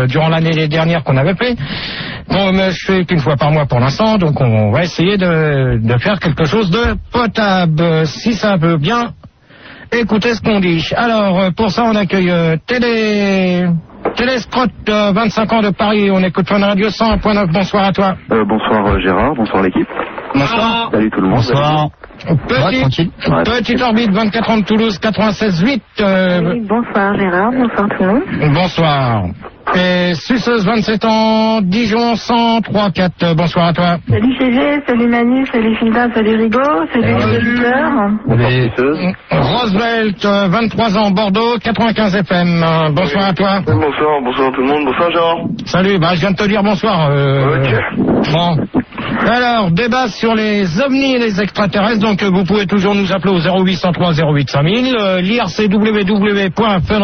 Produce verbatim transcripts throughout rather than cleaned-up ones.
durant l'année dernière qu'on avait fait. Bon, mais je fais qu'une fois par mois pour l'instant, donc on va essayer de, de faire quelque chose de potable, si ça veut bien. Écoutez ce qu'on dit. Alors, pour ça, on accueille euh, Télé... Téléscrotte, euh, vingt-cinq ans de Paris. On écoute Fun Radio cent un point neuf. Bonsoir à toi. Euh, bonsoir euh, Gérard, bonsoir l'équipe. Bonsoir. Salut tout le monde. Bonsoir. Petite, ouais, petite orbite, vingt-quatre ans de Toulouse, quatre-vingt-seize huit. Euh... Oui, bonsoir Gérard, bonsoir tout le monde. Bonsoir. Et Suceuse, vingt-sept ans, Dijon, cent trois quatre. Bonsoir à toi. Salut G G, salut Manu, salut Finda, salut Rigaud, salut les auditeurs. Les... Roosevelt, vingt-trois ans, Bordeaux, quatre-vingt-quinze F M. Bonsoir à toi. Bonsoir, bonsoir tout le monde. Bonsoir Gérard. Salut, bah je viens de te dire bonsoir. Euh... Ok. Bon. Alors, débat sur les ovnis et les extraterrestres. Donc, vous pouvez toujours nous appeler au zéro huit cent trois zéro huit cinq mille. Euh, l'I R C w w w point fun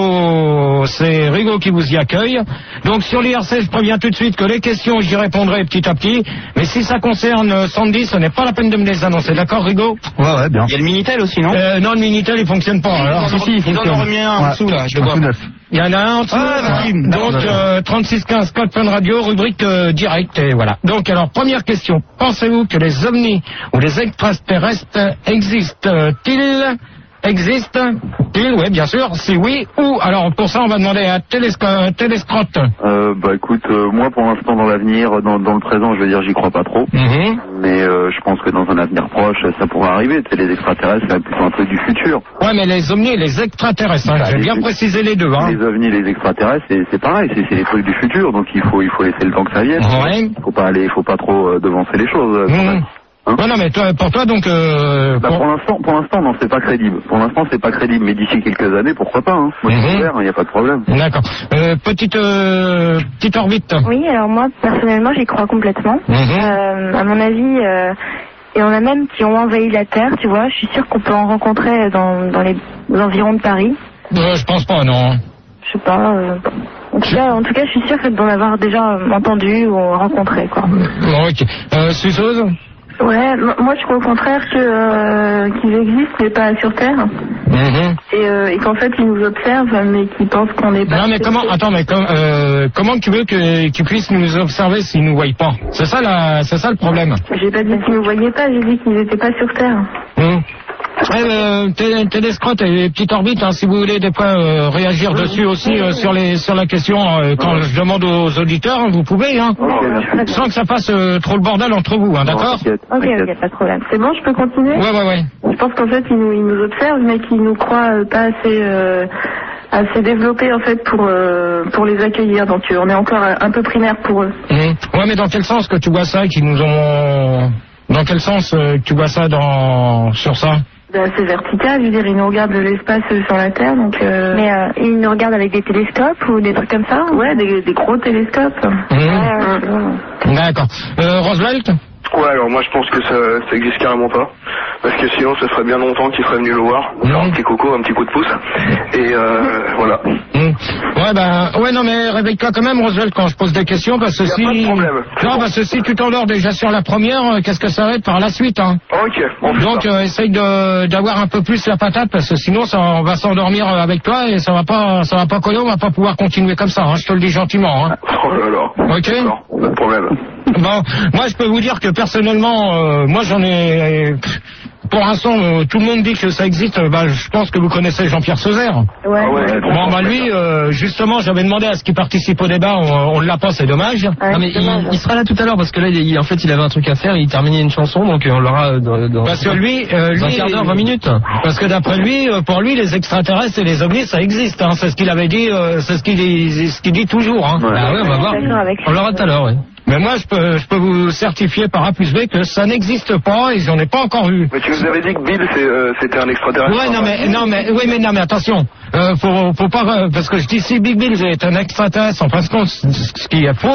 radio, c'est Rigaud qui vous y accueille. Donc, sur l'I R C, je préviens tout de suite que les questions, j'y répondrai petit à petit. Mais si ça concerne Sandy, ce n'est pas la peine de me les annoncer. D'accord, Rigaud? Ouais, ouais, bien. Il y a le Minitel aussi, non? euh, Non, le Minitel, il fonctionne pas. Alors, si, si, il fonctionne. Ils en ont remis un en dessous, là, je le vois. Il y en a un en dessous. Ah, donc, euh, trente-six quinze code Fun Radio, rubrique euh, direct, et voilà. Donc, alors, première question. Pensez-vous que les ovnis ou les extraterrestres existent-ils? Existent-ils? Oui, bien sûr. Si oui, ou alors pour ça, on va demander à Télésc- Téléscrotte. Euh, bah écoute, euh, moi pour l'instant dans l'avenir, dans, dans le présent, je veux dire, j'y crois pas trop. Mm-hmm. Mais euh, je pense que dans un avenir proche, ça pourrait arriver. Tu sais, les extraterrestres, c'est plutôt un truc du futur. Ouais, mais les ovnis et les extraterrestres, hein, Bah, j'ai les- bien précisé les deux. Hein. Les ovnis, les extraterrestres, c'est, c'est pareil, c'est, c'est les trucs du futur. Donc il faut, il faut laisser le temps que ça vienne. Ouais. Faut pas aller, faut pas trop euh, devancer les choses. euh, quand Mmh. même. Hein Ouais, non, mais toi, pour toi, donc... Euh, Bah, pour- pour l'instant, pour l'instant, non, c'est pas crédible. Pour l'instant, c'est pas crédible. Mais d'ici quelques années, pourquoi pas hein. Moi, je suis Mhm. ouvert, il n'y a pas de problème. D'accord. Euh, petite, euh, petite orbite. Oui, alors moi personnellement j'y crois complètement. Mhm. Euh, à mon avis, euh, il y en a même qui ont envahi la Terre, tu vois. Je suis sûre qu'on peut en rencontrer dans, dans les environs de Paris. Euh, je pense pas, non. Je sais pas. Euh, en, tout cas, en tout cas, je suis sûre d'en avoir déjà euh, entendu ou rencontré, quoi. Bon, ok. Euh, Suceuse? Ouais, m- moi je crois au contraire que euh, qu'ils existent mais pas sur Terre. Mhm. Et, euh, et qu'en fait ils nous observent mais qu'ils pensent qu'on n'est pas... Non, mais comment, attends, mais com- euh, comment tu veux que, qu'ils puissent nous observer s'ils nous voient pas? C'est ça, la, c'est ça le problème. J'ai pas dit qu'ils nous voyaient pas, j'ai dit qu'ils n'étaient pas sur Terre. Hum. Ouais, euh, Télé- Téléscrotte et petite orbite, hein, si vous voulez des fois euh, réagir dessus aussi euh, sur les sur la question euh, quand je demande aux auditeurs, vous pouvez, hein, Ok, merci. sans que ça fasse euh, trop le bordel entre vous, hein, Non, d'accord? t'inquiète, Ok, t'inquiète. ok, pas de problème. C'est bon, je peux continuer? Ouais, ouais, ouais. Je pense qu'en fait ils nous, ils nous observent mais qu'ils nous croient euh, pas assez... Euh, assez développés en fait pour euh, pour les accueillir, donc euh, on est encore euh, un peu primaire pour eux. Hum. Ouais, mais dans quel sens que tu vois ça, qu'ils nous ont... Dans quel sens euh, que tu vois ça dans sur ça? Ben, c'est vertical, je veux dire, ils nous regardent de l'espace euh, sur la Terre, donc... Euh... Mais euh, ils nous regardent avec des télescopes ou des trucs comme ça? Ouais, des, des gros télescopes. Hum. Ouais, ouais. D'accord. Euh, Roosevelt? Ouais, alors moi je pense que ça, ça existe carrément pas. Parce que sinon ça ferait bien longtemps qu'il serait venu le voir. Faire un petit coco, un petit coup de pouce. Et euh, voilà. Hum. Ouais, ben, ouais, non, mais réveille-toi quand même, Roosevelt, quand je pose des questions, parce que Y a si... pas de problème. Non, parce que si tu t'endors déjà sur la première, euh, qu'est-ce que ça va être par la suite, hein? Ok, on fait Donc, ça. euh, essaye de, d'avoir un peu plus la patate, parce que sinon, ça, on va s'endormir euh, avec toi, et ça va pas, ça va pas coller, on va pas pouvoir continuer comme ça, hein, je te le dis gentiment, hein. Oh là là. Ok. D'accord, pas de problème. Bon, moi, je peux vous dire que personnellement, euh, moi, j'en ai... Pour l'instant, euh, tout le monde dit que ça existe. Euh, bah, je pense que vous connaissez Jean-Pierre Sauzère. Ouais. Ah ouais, Bon, bah lui, euh, justement, j'avais demandé à ce qu'il participe au débat. On, on l'a pas, c'est dommage. Ouais, Non mais c'est dommage. il, il sera là tout à l'heure parce que là il, il- en fait il avait un truc à faire, il terminait une chanson donc euh, on l'aura euh, dans, dans Parce que lui, euh, dans un lui, quart d'heure, vingt minutes. Parce que d'après lui, euh, pour lui, les extraterrestres et les ovnis, ça existe. Hein. C'est ce qu'il avait dit, euh, c'est ce qu'il dit, ce qu'il dit toujours. Hein. Ouais. Ah ouais, on va voir. D'accord avec On l'aura tout à l'heure, ouais. Mais moi, je peux, je peux vous certifier par A plus B que ça n'existe pas et j'en ai pas encore vu. Mais tu nous avais dit que Bill c'est, euh, c'était un extraterrestre. Ouais, non mais, non mais, oui, mais non mais attention, euh, faut, faut pas, euh, parce que je dis si Big Bill est un extraterrestre, en fin de compte, ce qui est faux.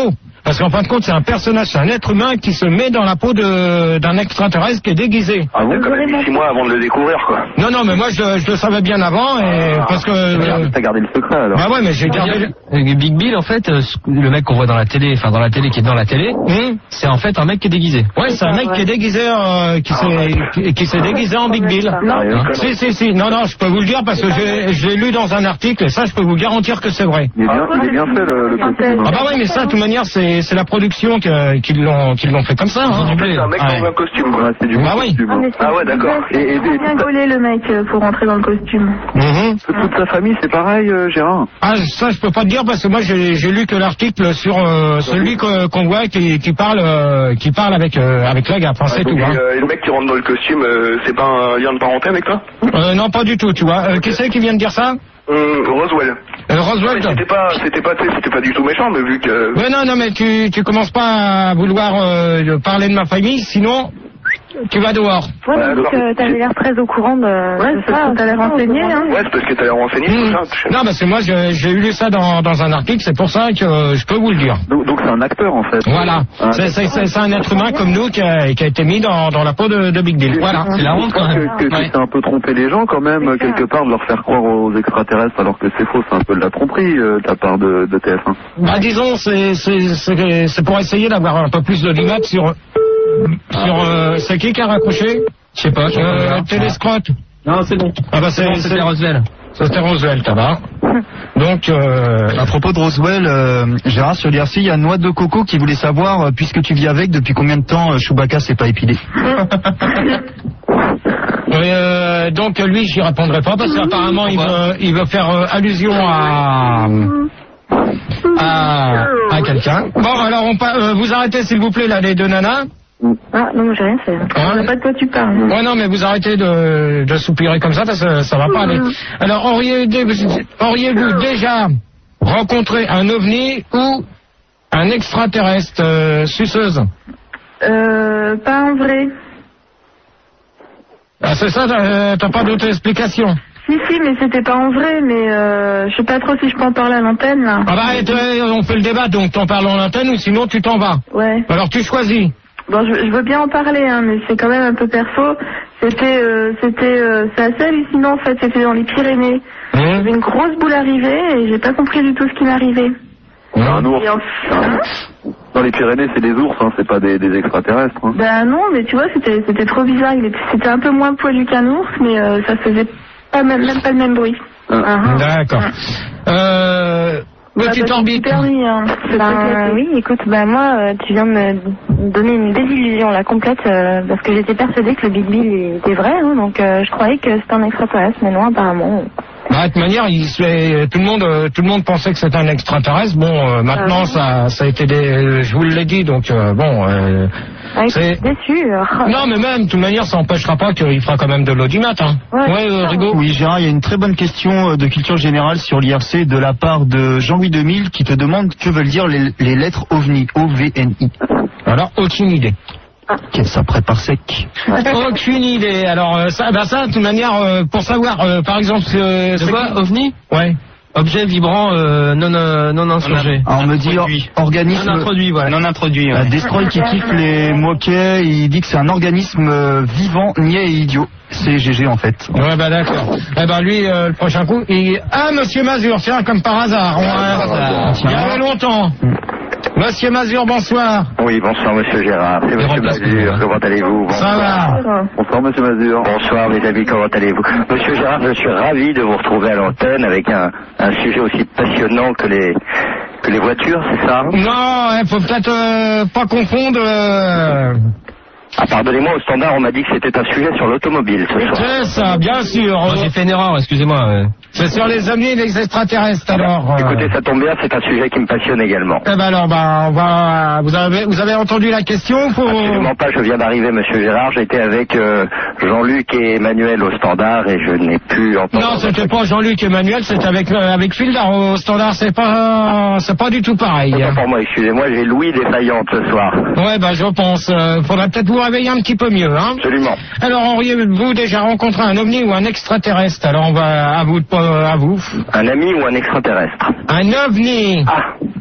Parce qu'en fin de compte, c'est un personnage, c'est un être humain qui se met dans la peau de, d'un extraterrestre qui est déguisé. Ah bon, quand même mis six mois avant de le découvrir, quoi. Non, non, mais moi, je, je le savais bien avant, et ah, parce que... Euh, t'as gardé le secret, alors. Bah ouais, mais j'ai gardé... Le... Big Bill, en fait, le mec qu'on voit dans la télé, enfin dans la télé, qui est dans la télé, mmh. c'est en fait un mec qui est déguisé. Ouais, c'est un mec ouais. qui est déguisé, euh, qui s'est ah, qui, qui s'est déguisé en Big Bill. Non, hein si, si, si. Non, non, je peux vous le dire parce que j'ai, je l'ai lu dans un article et ça, je peux vous garantir que c'est vrai. Il est bien, il est bien fait, le, le costume. Ah bah ouais, mais ça, de toute manière, c'est, c'est la production que, qui l'ont, qui l'ont fait comme ça. Hein. C'est un mec ouais. dans un costume, quoi. C'est du bah oui. Ah, ah ouais, d'accord. Et, et, et bien gaulé le mec pour rentrer dans le costume. Mm-hmm. Toute sa famille, c'est pareil, euh, Gérard. Ah, ça, je peux pas te dire parce que moi, j'ai, j'ai lu que l'article sur euh, celui que, qu'on voit qui, qui parle, euh, qui parle avec, euh, avec la gaffe. Hein, c'est ah, tout. Et, hein. euh, et le mec qui rentre dans le costume, euh, c'est pas un lien de parenté avec toi? euh, Non, pas du tout, tu vois. Euh, qui c'est qui vient de dire ça? Euh, Roswell. Euh, Roswell. Ouais, c'était pas, c'était pas, c'était pas du tout méchant, mais vu que. Mais non, non, mais tu, tu commences pas à vouloir euh, parler de ma famille, sinon tu vas dehors. Ouais, mais donc euh, t'avais l'air très au courant de, ouais, de ça, t'as l'air renseigné, hein. Ouais, c'est parce que t'as l'air renseigné, mmh. tout ça. Non, parce que moi, j'ai, j'ai lu ça dans, dans un article, c'est pour ça que euh, je peux vous le dire. Donc, donc c'est un acteur, en fait. Voilà. Ah, c'est, c'est, c'est, c'est un être humain comme nous qui a, qui a été mis dans, dans la peau de, de Big Bill. Voilà. C'est la honte, quand même. Que, que, ouais. que c'est un peu trompé les gens, quand même, quelque part, de leur faire croire aux extraterrestres, alors que c'est faux, c'est un peu de la tromperie, euh, de la part de, de T F un. Bah, disons, c'est, c'est, c'est, c'est pour essayer d'avoir un peu plus de l'image sur... Sur, euh, c'est qui qui a raccroché? Je sais pas. Euh, Téléscrotte. Non, c'est bon. Ah bah c'est, bon, c'est, c'était Roswell. C'était Roswell, ça va. Donc, euh... à propos de Roswell, euh, Gérard, sur l'I R C, il y a Noix de Coco qui voulait savoir, euh, puisque tu vis avec, depuis combien de temps euh, Chewbacca s'est pas épilé? euh, Donc lui, j'y répondrai pas parce qu'apparemment il veut, il veut faire euh, allusion à... à, à quelqu'un. Bon, alors on pa- euh, vous arrêtez s'il vous plaît là les deux nanas. Ah non, j'ai rien fait. Hein? Je sais pas de quoi tu parles. Ouais, non, mais vous arrêtez de, de soupirer comme ça parce que ça va pas aller. Alors auriez-vous, auriez-vous déjà rencontré un ovni ou un extraterrestre euh, suceuse? Euh, pas en vrai. Ah, c'est ça, t'as, t'as pas d'autre explication? Si, si, mais c'était pas en vrai, mais euh, je sais pas trop si je peux en parler à l'antenne, là. Ah bah, on fait le débat, donc t'en parles en antenne ou sinon tu t'en vas. Ouais. Alors tu choisis. Bon, je, je veux bien en parler, hein, mais c'est quand même un peu perso. C'était, euh, c'était, euh, c'est assez hallucinant, en fait, c'était dans les Pyrénées. Mmh. J'avais une grosse boule arrivée et j'ai pas compris du tout ce qui m'arrivait. Mmh. Un ours. En... Hein? Dans les Pyrénées, c'est des ours, hein, c'est pas des, des extraterrestres. Hein. Ben non, mais tu vois, c'était, c'était trop bizarre. Il était, c'était un peu moins poilu qu'un ours, mais euh, ça faisait pas même, même pas le même bruit. Ah. Uh-huh. D'accord. Uh-huh. Euh, petite bah, orbite. Permis, hein. Ben, oui, écoute, bah moi, euh, tu viens de me donner une désillusion là complète euh, parce que j'étais persuadée que le Big Bill était vrai, hein, donc euh, je croyais que c'était un extraterrestre, mais non, apparemment. Bah, de toute manière, il se fait, tout le monde, tout le monde pensait que c'était un extraterrestre. Bon, euh, maintenant, euh, ça, ça a été des, je vous l'ai dit, donc euh, bon. Euh, ah, c'est déçu. Non, mais même, de toute manière, ça n'empêchera pas qu'il fera quand même de l'audimat. Hein. Ouais, ouais euh, Rigaud. Oui, Gérard, il y a une très bonne question de culture générale sur l'I R C de la part de Jean-Louis deux mille qui te demande que veulent dire les, les lettres OVNI, O V N I. Alors, aucune idée. Ah. Okay, ça prépare sec. Aucune idée. Alors euh, ça, bah ça, de toute manière, euh, pour savoir, euh, par exemple, euh, c'est quoi, OVNI? Ouais. Objet vibrant euh, non euh, non insurgé. Ah, on me dit or, organisme non introduit, voilà. Non introduit. Ouais. Euh, Destroy qui kiffe les moquets, il dit que c'est un organisme euh, vivant, niais et idiot. C'est G G en fait. Ouais bah d'accord. Eh ben lui, euh, le prochain coup, il... ah Monsieur Mazur, tiens comme par hasard. On, euh, il y avait longtemps. Mm. Monsieur Mazur, bonsoir. Oui, bonsoir Monsieur Gérard. C'est Monsieur Mazur, comment allez-vous? Bonsoir. Ça va. Bonsoir Monsieur Mazur. Bonsoir mes amis, comment allez-vous? Monsieur Gérard, je suis ravi de vous retrouver à l'antenne avec un, un sujet aussi passionnant que les, que les voitures, c'est ça? Non, il faut peut-être euh, pas confondre... Euh... Ah, pardonnez-moi, au standard, on m'a dit que c'était un sujet sur l'automobile ce soir. C'est ça, bien sûr. Moi, j'ai fait une erreur, excusez-moi. Euh... C'est sur les ovnis et les extraterrestres, alors. Euh... Écoutez, ça tombe bien, c'est un sujet qui me passionne également. Eh ben alors, bah, on va... Vous avez, vous avez entendu la question pour... Absolument pas, je viens d'arriver, Monsieur Gérard. J'étais avec euh, Jean-Luc et Emmanuel au standard et je n'ai pu entendre... Non, c'était pas Jean-Luc et Emmanuel, c'était avec, euh, avec Fildar au standard. C'est pas, c'est pas du tout pareil. Hein. Pour moi, excusez-moi, j'ai Louis défaillante ce soir. Ouais, bah, je pense. Euh, faudrait peut-être vous réveiller un petit peu mieux, hein. Absolument. Alors, auriez-vous déjà rencontré un ovni ou un extraterrestre? Alors, on va à vous, à vous. Un ami ou un extraterrestre? Un ovni. Ah,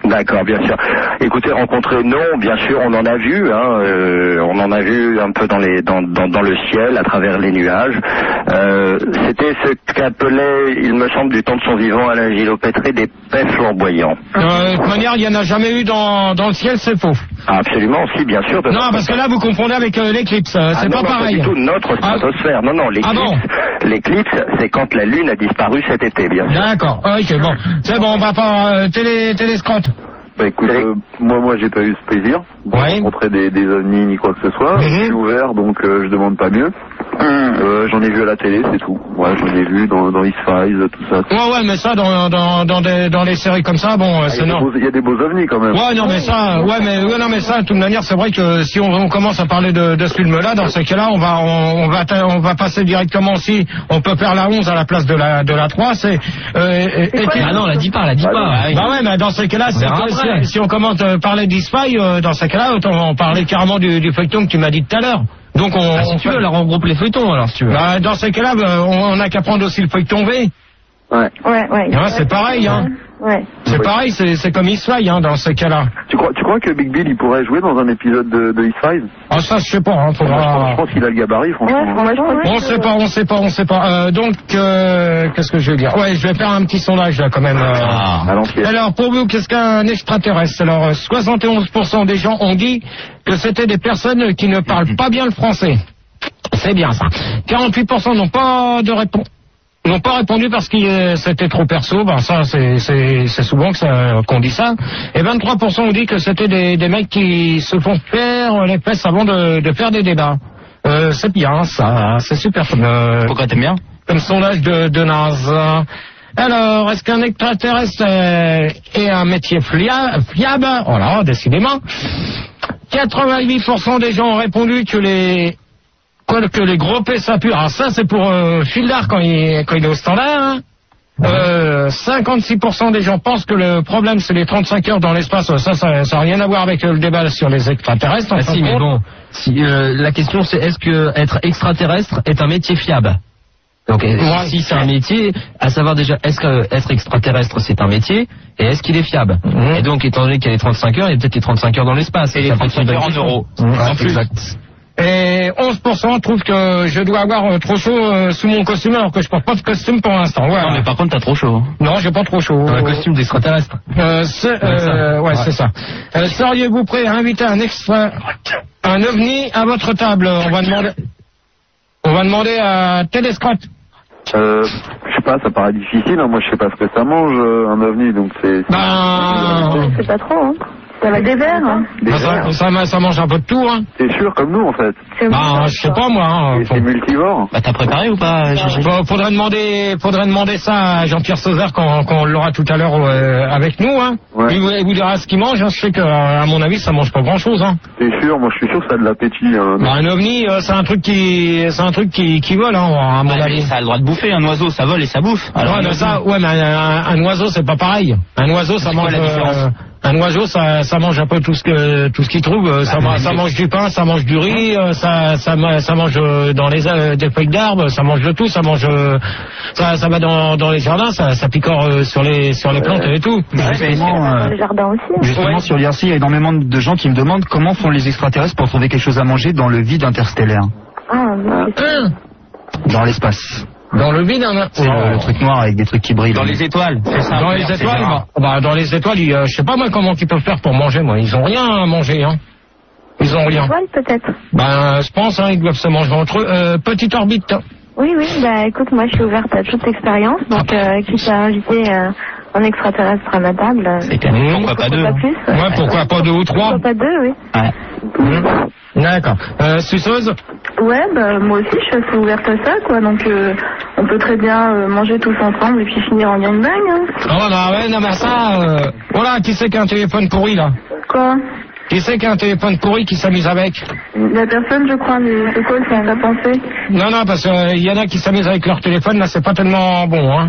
D'accord, bien sûr. Écoutez, rencontrer, non, bien sûr, on en a vu, hein, euh, on en a vu un peu dans les dans, dans, dans le ciel, à travers les nuages. Euh, c'était ce qu'appelait, il me semble, du temps de son vivant, Alain Gillot-Pétré, des paix flamboyants. Euh, de toute manière, il n'y en a jamais eu dans, dans le ciel, c'est faux. Ah, absolument, si, bien sûr. Non, parce que là, vous confondez avec euh, l'éclipse, euh, c'est ah, pas non, pareil. Pas du tout notre stratosphère. Ah. Non, non, l'éclipse, ah bon l'éclipse, c'est quand la Lune a disparu cet été, bien sûr. D'accord, ok, bon. C'est bon, on va pas euh, télé, télescrotte. Bah écoute, euh, moi moi j'ai pas eu ce plaisir de ouais. rencontrer des, des ovnis ni quoi que ce soit. Mm-hmm. Je suis ouvert donc euh, je demande pas mieux. Mm. Euh, j'en ai vu à la télé, c'est tout. Ouais, j'en ai vu dans, dans X-Files, tout ça. Ouais ouais, mais ça dans dans dans, des, dans les séries comme ça, bon, ah, c'est non. Il y a des beaux ovnis quand même. Ouais non mais ça, ouais mais ouais non mais ça, de toute manière c'est vrai que si on, on commence à parler de, de ce film-là, dans ce cas-là, on va on, on va on va passer directement aussi. On peut faire la onze à la place de la de la trois. C'est euh, et, quoi, ah non, la dit pas, la dit ah, pas. Bah ouais, mais dans ce cas-là, si, si on commence à parler d'X-Files, euh, dans ce cas-là, autant on parlait carrément du, du feuilleton que tu m'as dit tout à l'heure. Donc on, ah, si on tu fait... veux, alors on regroupe les feuilletons, alors si tu veux. Bah, dans ces cas-là, bah, on n'a qu'à prendre aussi le feuilleton V. Ouais. Ouais, ouais. ouais c'est pareil, hein. Ouais. C'est ouais. pareil, c'est, c'est comme X-Files, hein, dans ces cas-là. Tu crois, tu crois que Big Bill, il pourrait jouer dans un épisode de, de X-Files? Ah, ça, je sais pas, hein, faudra... Moi, je pense, je pense qu'il a le gabarit, franchement. Ouais, moi, je crois on sait pas, on sait pas, on sait pas. Euh, donc, euh, qu'est-ce que je vais dire? Ouais, je vais faire un petit sondage, là, quand même. Euh... Ah, à Alors, pour vous, qu'est-ce qu'un extraterrestre? Alors, soixante et onze pour cent des gens ont dit que c'était des personnes qui ne parlent pas bien le français. C'est bien, ça. quarante-huit pour cent n'ont pas de réponse. Ils n'ont pas répondu parce que c'était trop perso, ben ça c'est, c'est, c'est souvent que ça, qu'on dit ça. Et vingt-trois pour cent ont dit que c'était des, des mecs qui se font faire les fesses avant de, de faire des débats. Euh, c'est bien ça, c'est super comme... Euh, Pourquoi t'aimes bien? Comme sondage de, de NASA. Alors, est-ce qu'un extraterrestre est un métier fiable? Oh là, décidément. quatre-vingt-huit pour cent des gens ont répondu que les... que les gros P ça pue. Alors ça c'est pour euh, Fildar quand il, quand il est au standard. Hein. Euh, cinquante-six pour cent des gens pensent que le problème c'est les trente-cinq heures dans l'espace. Ça, ça, ça n'a rien à voir avec le débat sur les extraterrestres. Ah si, mais bon, si, euh, la question c'est est-ce que être extraterrestre est un métier fiable? Donc ouais, si c'est un métier, à savoir déjà est-ce que être extraterrestre c'est un métier et est-ce qu'il est fiable? Mmh. Et donc étant donné qu'il y a les trente-cinq heures, il y a peut-être les trente-cinq heures dans l'espace. Et les trente-cinq heures en euros. Mmh, en plus. Exact. Et onze pour cent trouvent que je dois avoir euh, trop chaud euh, sous mon costume alors que je porte pas de costume pour l'instant. Ouais. Non mais par contre t'as trop chaud. Non, j'ai pas trop chaud. Un costume d'extraterrestre. Euh, c'est, euh, ouais, ouais, c'est ça. Euh, seriez-vous prêt à inviter un extra, un ovni à votre table? On va demander, on va demander à Télescrotte. Euh, je sais pas, ça paraît difficile. Hein. Moi, je sais pas ce que ça mange un ovni, donc c'est. c'est... Ben... C'est pas trop. Hein. Ça va des verres. Hein. Des ça, verres. Ça, ça, ça mange un peu de tout, hein. C'est sûr, comme nous, en fait. Bah, je sais pas, moi. Hein, c'est multivore. Bah, t'as préparé ou pas? Bon, faudrait demander, faudrait demander ça à Jean-Pierre Sauzard quand, quand on l'aura tout à l'heure euh, avec nous, hein. Ouais. Il, vous, il vous dira ce qu'il mange. Hein. Je sais que, à mon avis, ça mange pas grand-chose, hein. C'est sûr, moi, je suis sûr que ça a de l'appétit. Hein. Bah, un ovni, euh, c'est un truc qui, c'est un truc qui, qui vole, hein, à mon bah, avis. Ça a le droit de bouffer. Un oiseau, ça vole et ça bouffe. Alors, ouais, mais ça, ouais, mais un, un, un oiseau, c'est pas pareil. Un oiseau, ça mange. Euh, Un oiseau, ça, ça mange un peu tout ce que tout ce qu'il trouve. Ça, bah, ça mange du pain, ça mange du riz, ça, ça, ça mange dans les des feuilles d'arbres, ça mange de tout. Ça mange, ça, ça va dans, dans les jardins, ça, ça picore sur les sur les plantes et tout. Justement, euh, les jardins aussi. Justement, ouais. Sur l'I R C, il y a énormément de gens qui me demandent comment font les extraterrestres pour trouver quelque chose à manger dans le vide interstellaire. Ah, euh. Dans l'espace. Dans le vide, hein. C'est oh. le, le truc noir avec des trucs qui brillent. Dans les étoiles. C'est ça. Dans les étoiles, bah, bah, dans les étoiles, ils, euh, je sais pas moi comment ils peuvent faire pour manger, moi. Ils ont rien à manger, hein. Ils ont rien. Étoiles, peut-être. Ben, je pense, hein, ils doivent se manger entre eux. Euh, petite orbite. Oui, oui. Bah, écoute, moi, je suis ouverte à toute expérience, donc euh, quitte à inviter euh, un extraterrestre à ma table. C'est quand même, pourquoi, pourquoi pas deux. Pas plus, ouais, ouais, pourquoi pas deux ou trois. Pourquoi pas deux, oui. Ouais. Mmh. D'accord. Euh, Suceuse? Ouais, bah, moi aussi, je suis assez ouverte à ça, quoi. Donc, euh, on peut très bien euh, manger tous ensemble et puis finir en gangbang. Hein. Oh, bah, ouais, non, mais ça, euh... voilà, qui c'est qui a un téléphone pourri, là? Quoi? Qui c'est qui a un téléphone pourri qui s'amuse avec? La personne, je crois, mais c'est quoi que ça t'a pensé? Non, non, parce qu'il euh, y en a qui s'amusent avec leur téléphone, là, c'est pas tellement bon, hein.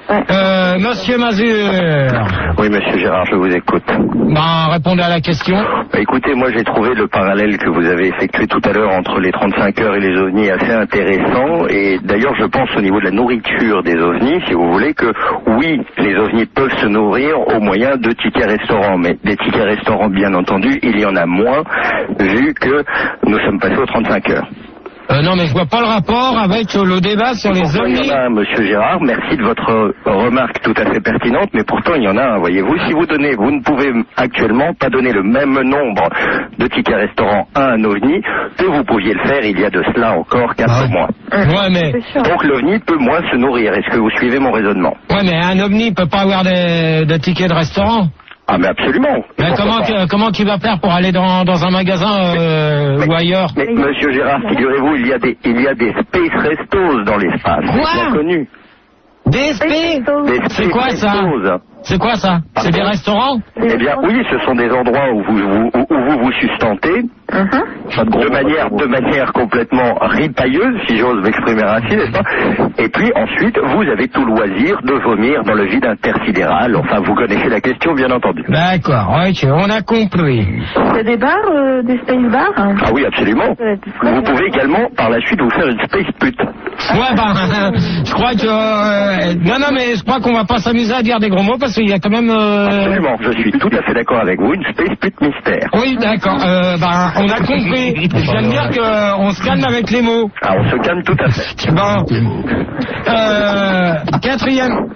Ouais. Euh, Monsieur Mazur. Oui, monsieur Gérard, je vous écoute. Ben, répondez à la question. Bah, écoutez, moi j'ai trouvé le parallèle que vous avez effectué tout à l'heure entre les trente-cinq heures et les ovnis assez intéressant. Et d'ailleurs, je pense au niveau de la nourriture des ovnis, si vous voulez, que oui, les ovnis peuvent se nourrir au moyen de tickets restaurants. Mais des tickets restaurants, bien entendu, il y en a moins, vu que nous sommes passés aux trente-cinq heures. Euh, non, mais je vois pas le rapport avec euh, le débat sur les Pourtant, ovnis. il y en a un, monsieur Gérard, merci de votre remarque tout à fait pertinente, mais pourtant il y en a un, voyez-vous. Si vous donnez, vous ne pouvez actuellement pas donner le même nombre de tickets restaurants à un ovni que vous pouviez le faire il y a de cela encore quatre ah. mois. Ouais, mais... Donc l'ovni peut moins se nourrir. Est-ce que vous suivez mon raisonnement? Ouais, mais un ovni peut pas avoir des, des tickets de restaurant. Ah, mais absolument. Mais comment, que, comment qu'il va faire pour aller dans, dans un magasin euh, mais, ou ailleurs? Mais monsieur Gérard, figurez-vous, il y a des, il y a des space restos dans l'espace. Quoi? C'est bien connu. Des space? C'est quoi ça? C'est quoi ça? C'est des restaurants? Eh bien oui, ce sont des endroits où vous vous, où vous, vous sustentez uh-huh. de manière de manière complètement ripailleuse, si j'ose m'exprimer ainsi, n'est-ce pas? Et puis ensuite, vous avez tout loisir de vomir dans le vide intersidéral. Enfin, vous connaissez la question, bien entendu. D'accord, ok, on a compris. Il y a des bars, euh, des space bars? Ah oui, absolument. Vous pouvez également, par la suite, vous faire une space pute. Ouais, bah, je crois que... Euh, non, non, mais je crois qu'on va pas s'amuser à dire des gros mots parce qu'il y a quand même... Euh... Absolument, je suis tout à fait d'accord avec vous, une space pute mystère. Oui, d'accord, euh, bah, on a compris. Je viens de dire qu'on se calme avec les mots. Ah, on se calme tout à fait. Bon, euh, quatrième...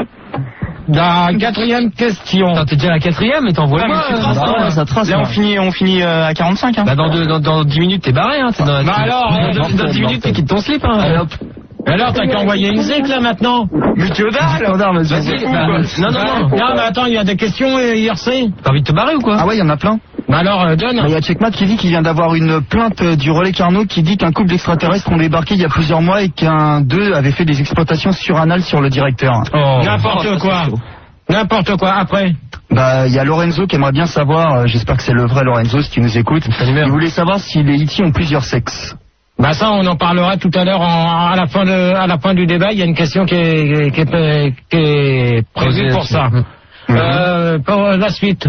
La quatrième question. T'es déjà la quatrième, mais t'envoies moi. Ah, ça trace. Là, on finit, on finit euh, à quarante-cinq. Hein. Bah, dans, deux, dans, dans dix minutes, t'es barré. Hein. T'es dans, bah alors, dans, dans dix minutes, t'es quitte ton slip. Hein. Alors, alors t'as qu'à envoyer une zec là maintenant. Mais tu veux dalle? Vas-y. Bah, non, non, non. Non, mais attends, il y a des questions, I R C. T'as envie de te barrer ou quoi? Ah ouais, il y en a plein. Bah alors, euh, donne. Il y a Checkmat qui dit qu'il vient d'avoir une plainte du relais Carnot qui dit qu'un couple d'extraterrestres ont débarqué il y a plusieurs mois et qu'un d'eux avait fait des exploitations suranales sur le directeur. Oh, n'importe oh, quoi. N'importe quoi. Après. Bah, il y a Lorenzo qui aimerait bien savoir, euh, j'espère que c'est le vrai Lorenzo, si tu nous écoutes. Il voulait savoir si les E T ont plusieurs sexes. Bah ça, on en parlera tout à l'heure à la fin de, à la fin du débat. Il y a une question qui est, qui est, qui est prévue pour ça. Mmh. Euh, pour la suite.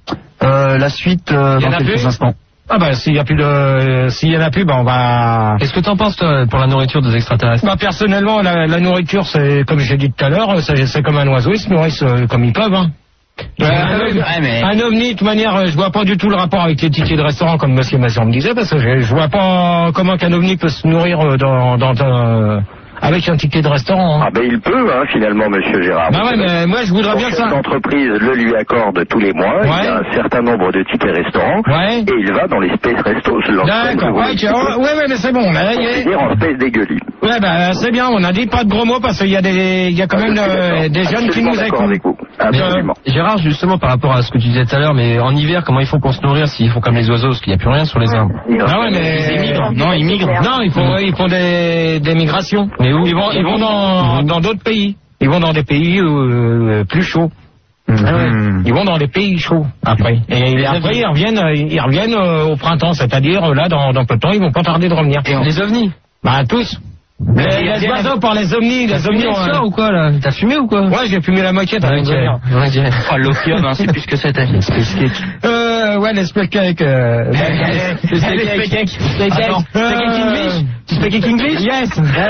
Euh, la suite euh, dans quelques plus instants. Ah bah s'il y a plus de, euh, s'il y en a plus, bah on va. Qu'est-ce que t'en penses toi pour la nourriture des extraterrestres? Bah personnellement, la, la nourriture, c'est comme j'ai dit tout à l'heure, c'est, c'est comme un oiseau, ils se nourrissent euh, comme ils peuvent. Hein. Ouais, un, mais... un ovni, de toute manière, je vois pas du tout le rapport avec les tickets de restaurant comme Monsieur Mazur me disait, parce que je, je vois pas comment qu'un ovni peut se nourrir dans, dans, dans avec un ticket de restaurant. Hein. Ah ben il peut, hein, finalement, Monsieur Gérard. Bah ouais, mais moi je voudrais bien ça. L'entreprise le lui accorde tous les mois, ouais. Il y a un certain nombre de tickets restaurants, ouais. Et il va dans les space restos. D'accord, ouais, okay. oh, ouais, ouais, mais c'est bon. Là, y est... en space dégueulis. Ouais, bah c'est bien, on a dit pas de gros mots parce qu'il y a des, il y a quand ah, même euh, des jeunes qui nous écoutent. Absolument. Mais, euh, Gérard, justement, par rapport à ce que tu disais tout à l'heure, mais en hiver, comment ils font pour se nourrir s'ils font comme les oiseaux, parce qu'il n'y a plus rien sur les arbres? Ah ouais, mais ils migrent. Non, ils migrent. Non, ils font, ils font des, des migrations. Mais où? Ils vont, ils vont dans, dans d'autres pays. Ils vont dans des pays euh, plus chauds. Mmh. Ah ouais. Ils vont dans des pays chauds après. Et, et après ils reviennent, ils reviennent euh, au printemps, c'est-à-dire là dans, dans peu de temps, ils vont pas tarder de revenir. Et les ovnis? Bah tous. Les, les, les oiseaux par les ovnis, les ovnis ont ça ou quoi là? T'as fumé ou quoi? Ouais, j'ai fumé la moquette avec ça. Oh, l'opium, hein, c'est plus que ça, t'as dit. Space cake. Euh, ouais, les space cake. Euh, les space cake. Space cake. Space English? Tu speak English? Yes.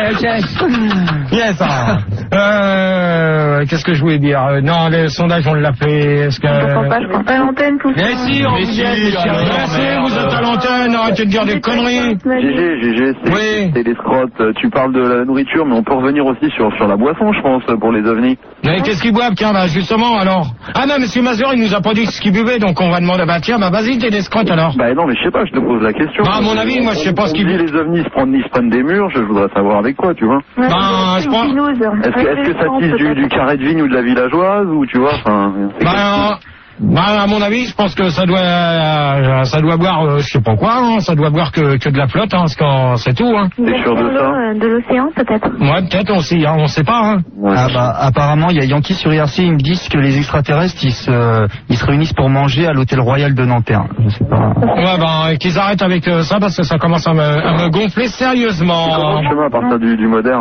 Ok. Yes. Ah. Euh, qu'est-ce que je voulais dire? euh, Non, le sondage, on l'a fait. Est-ce que... Je comprends pas, je prends pas l'antenne tout ça. Mais si, on vous dit, vous êtes à l'antenne, arrêtez de dire des conneries. Gégé, Gégé, c'est oui. C'est des scrottes. Tu parles de la nourriture, mais on peut revenir aussi sur, sur la boisson, je pense, pour les ovnis. Mais qu'est-ce qu'ils boivent, tiens, bah, justement, alors? Ah non, monsieur Mazur, il nous a pas dit ce qu'il buvait, donc on va demander, bah tiens, bah vas-y, t'es des scrottes, alors. Bah non, mais je sais pas, je te pose la question. Bah, à mon avis, moi, je sais pas ce qu'ils buvent. Les ovnis se prennent, ils se prennent des murs, je voudrais savoir avec quoi, tu vois. Ouais, bah, je pense... Est-ce que, est-ce que ça tisse du, du carré de vigne ou de la villageoise, ou tu vois, enfin... Bah, bah, à mon avis, je pense que ça doit, euh, ça doit boire, euh, je sais pas quoi, hein, ça doit boire que, que de la flotte, hein, parce que c'est tout, hein. T'es sûr de ça? De l'océan, peut-être. Ouais, peut-être aussi, hein, on sait pas, hein. Ouais. Ah bah, apparemment, il y a Yankee sur I R C, ils me disent que les extraterrestres, ils se, ils se réunissent pour manger à l'hôtel Royal de Nanterre. Je sais pas. Ouais, bah, qu'ils arrêtent avec euh, ça, parce que ça commence à me, à me gonfler sérieusement. Comment le chemin à partir du, du moderne?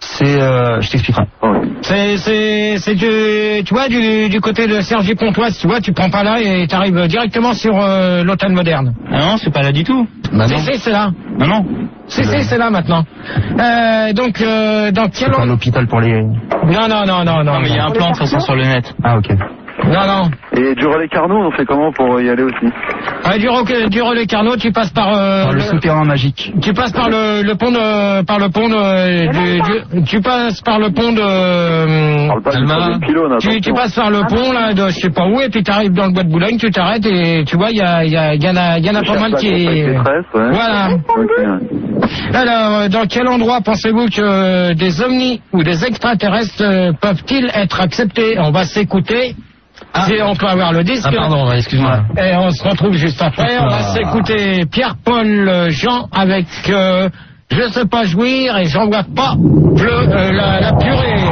C'est, euh, je t'expliquerai. C'est, c'est, c'est du, tu vois, du, du côté de Sergi Pontoise, tu vois, tu prends pas là et t'arrives directement sur euh, l'hôtel moderne. Ah non, c'est pas là du tout. Bah si, si, c'est là. Non, non. Si, si, c'est là maintenant. Euh, donc, euh, dans quel... C'est pas un hôpital pour les... Non, non, non, non, non. Non, mais il y a un plan de toute façon sur le net. Ah, ok. Non, non. Et du relais Carnot, on fait comment pour y aller aussi? Ouais, du, ro- du relais Carnot, tu passes par... Euh, Par le le- souterrain magique. Tu passes par le, le pont de, par le pont de, du- du- tu passes par le pont de, On parle pas du Alma. troisième pylône, tu, tu attention. passes par le pont, là, de je sais pas où, et puis t'arrives dans le bois de Boulogne, tu t'arrêtes, et tu vois, il y a, il y a, il y en a, il y en a Je pas cherche mal la qui Compagne est, Pétresse, ouais. voilà. Ok, ouais. Alors, euh, dans quel endroit pensez-vous que des ovnis ou des extraterrestres euh, peuvent-ils être acceptés? On va s'écouter. Ah. Si on peut avoir le disque. Ah pardon, excuse-moi. Et on se retrouve juste après. On va Ah. s'écouter Pierre-Paul Jean avec euh, Je sais pas jouir et j'en vois pas le, euh, la, la purée.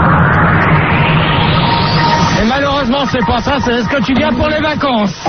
Et malheureusement c'est pas ça, c'est est-ce que tu viens pour les vacances?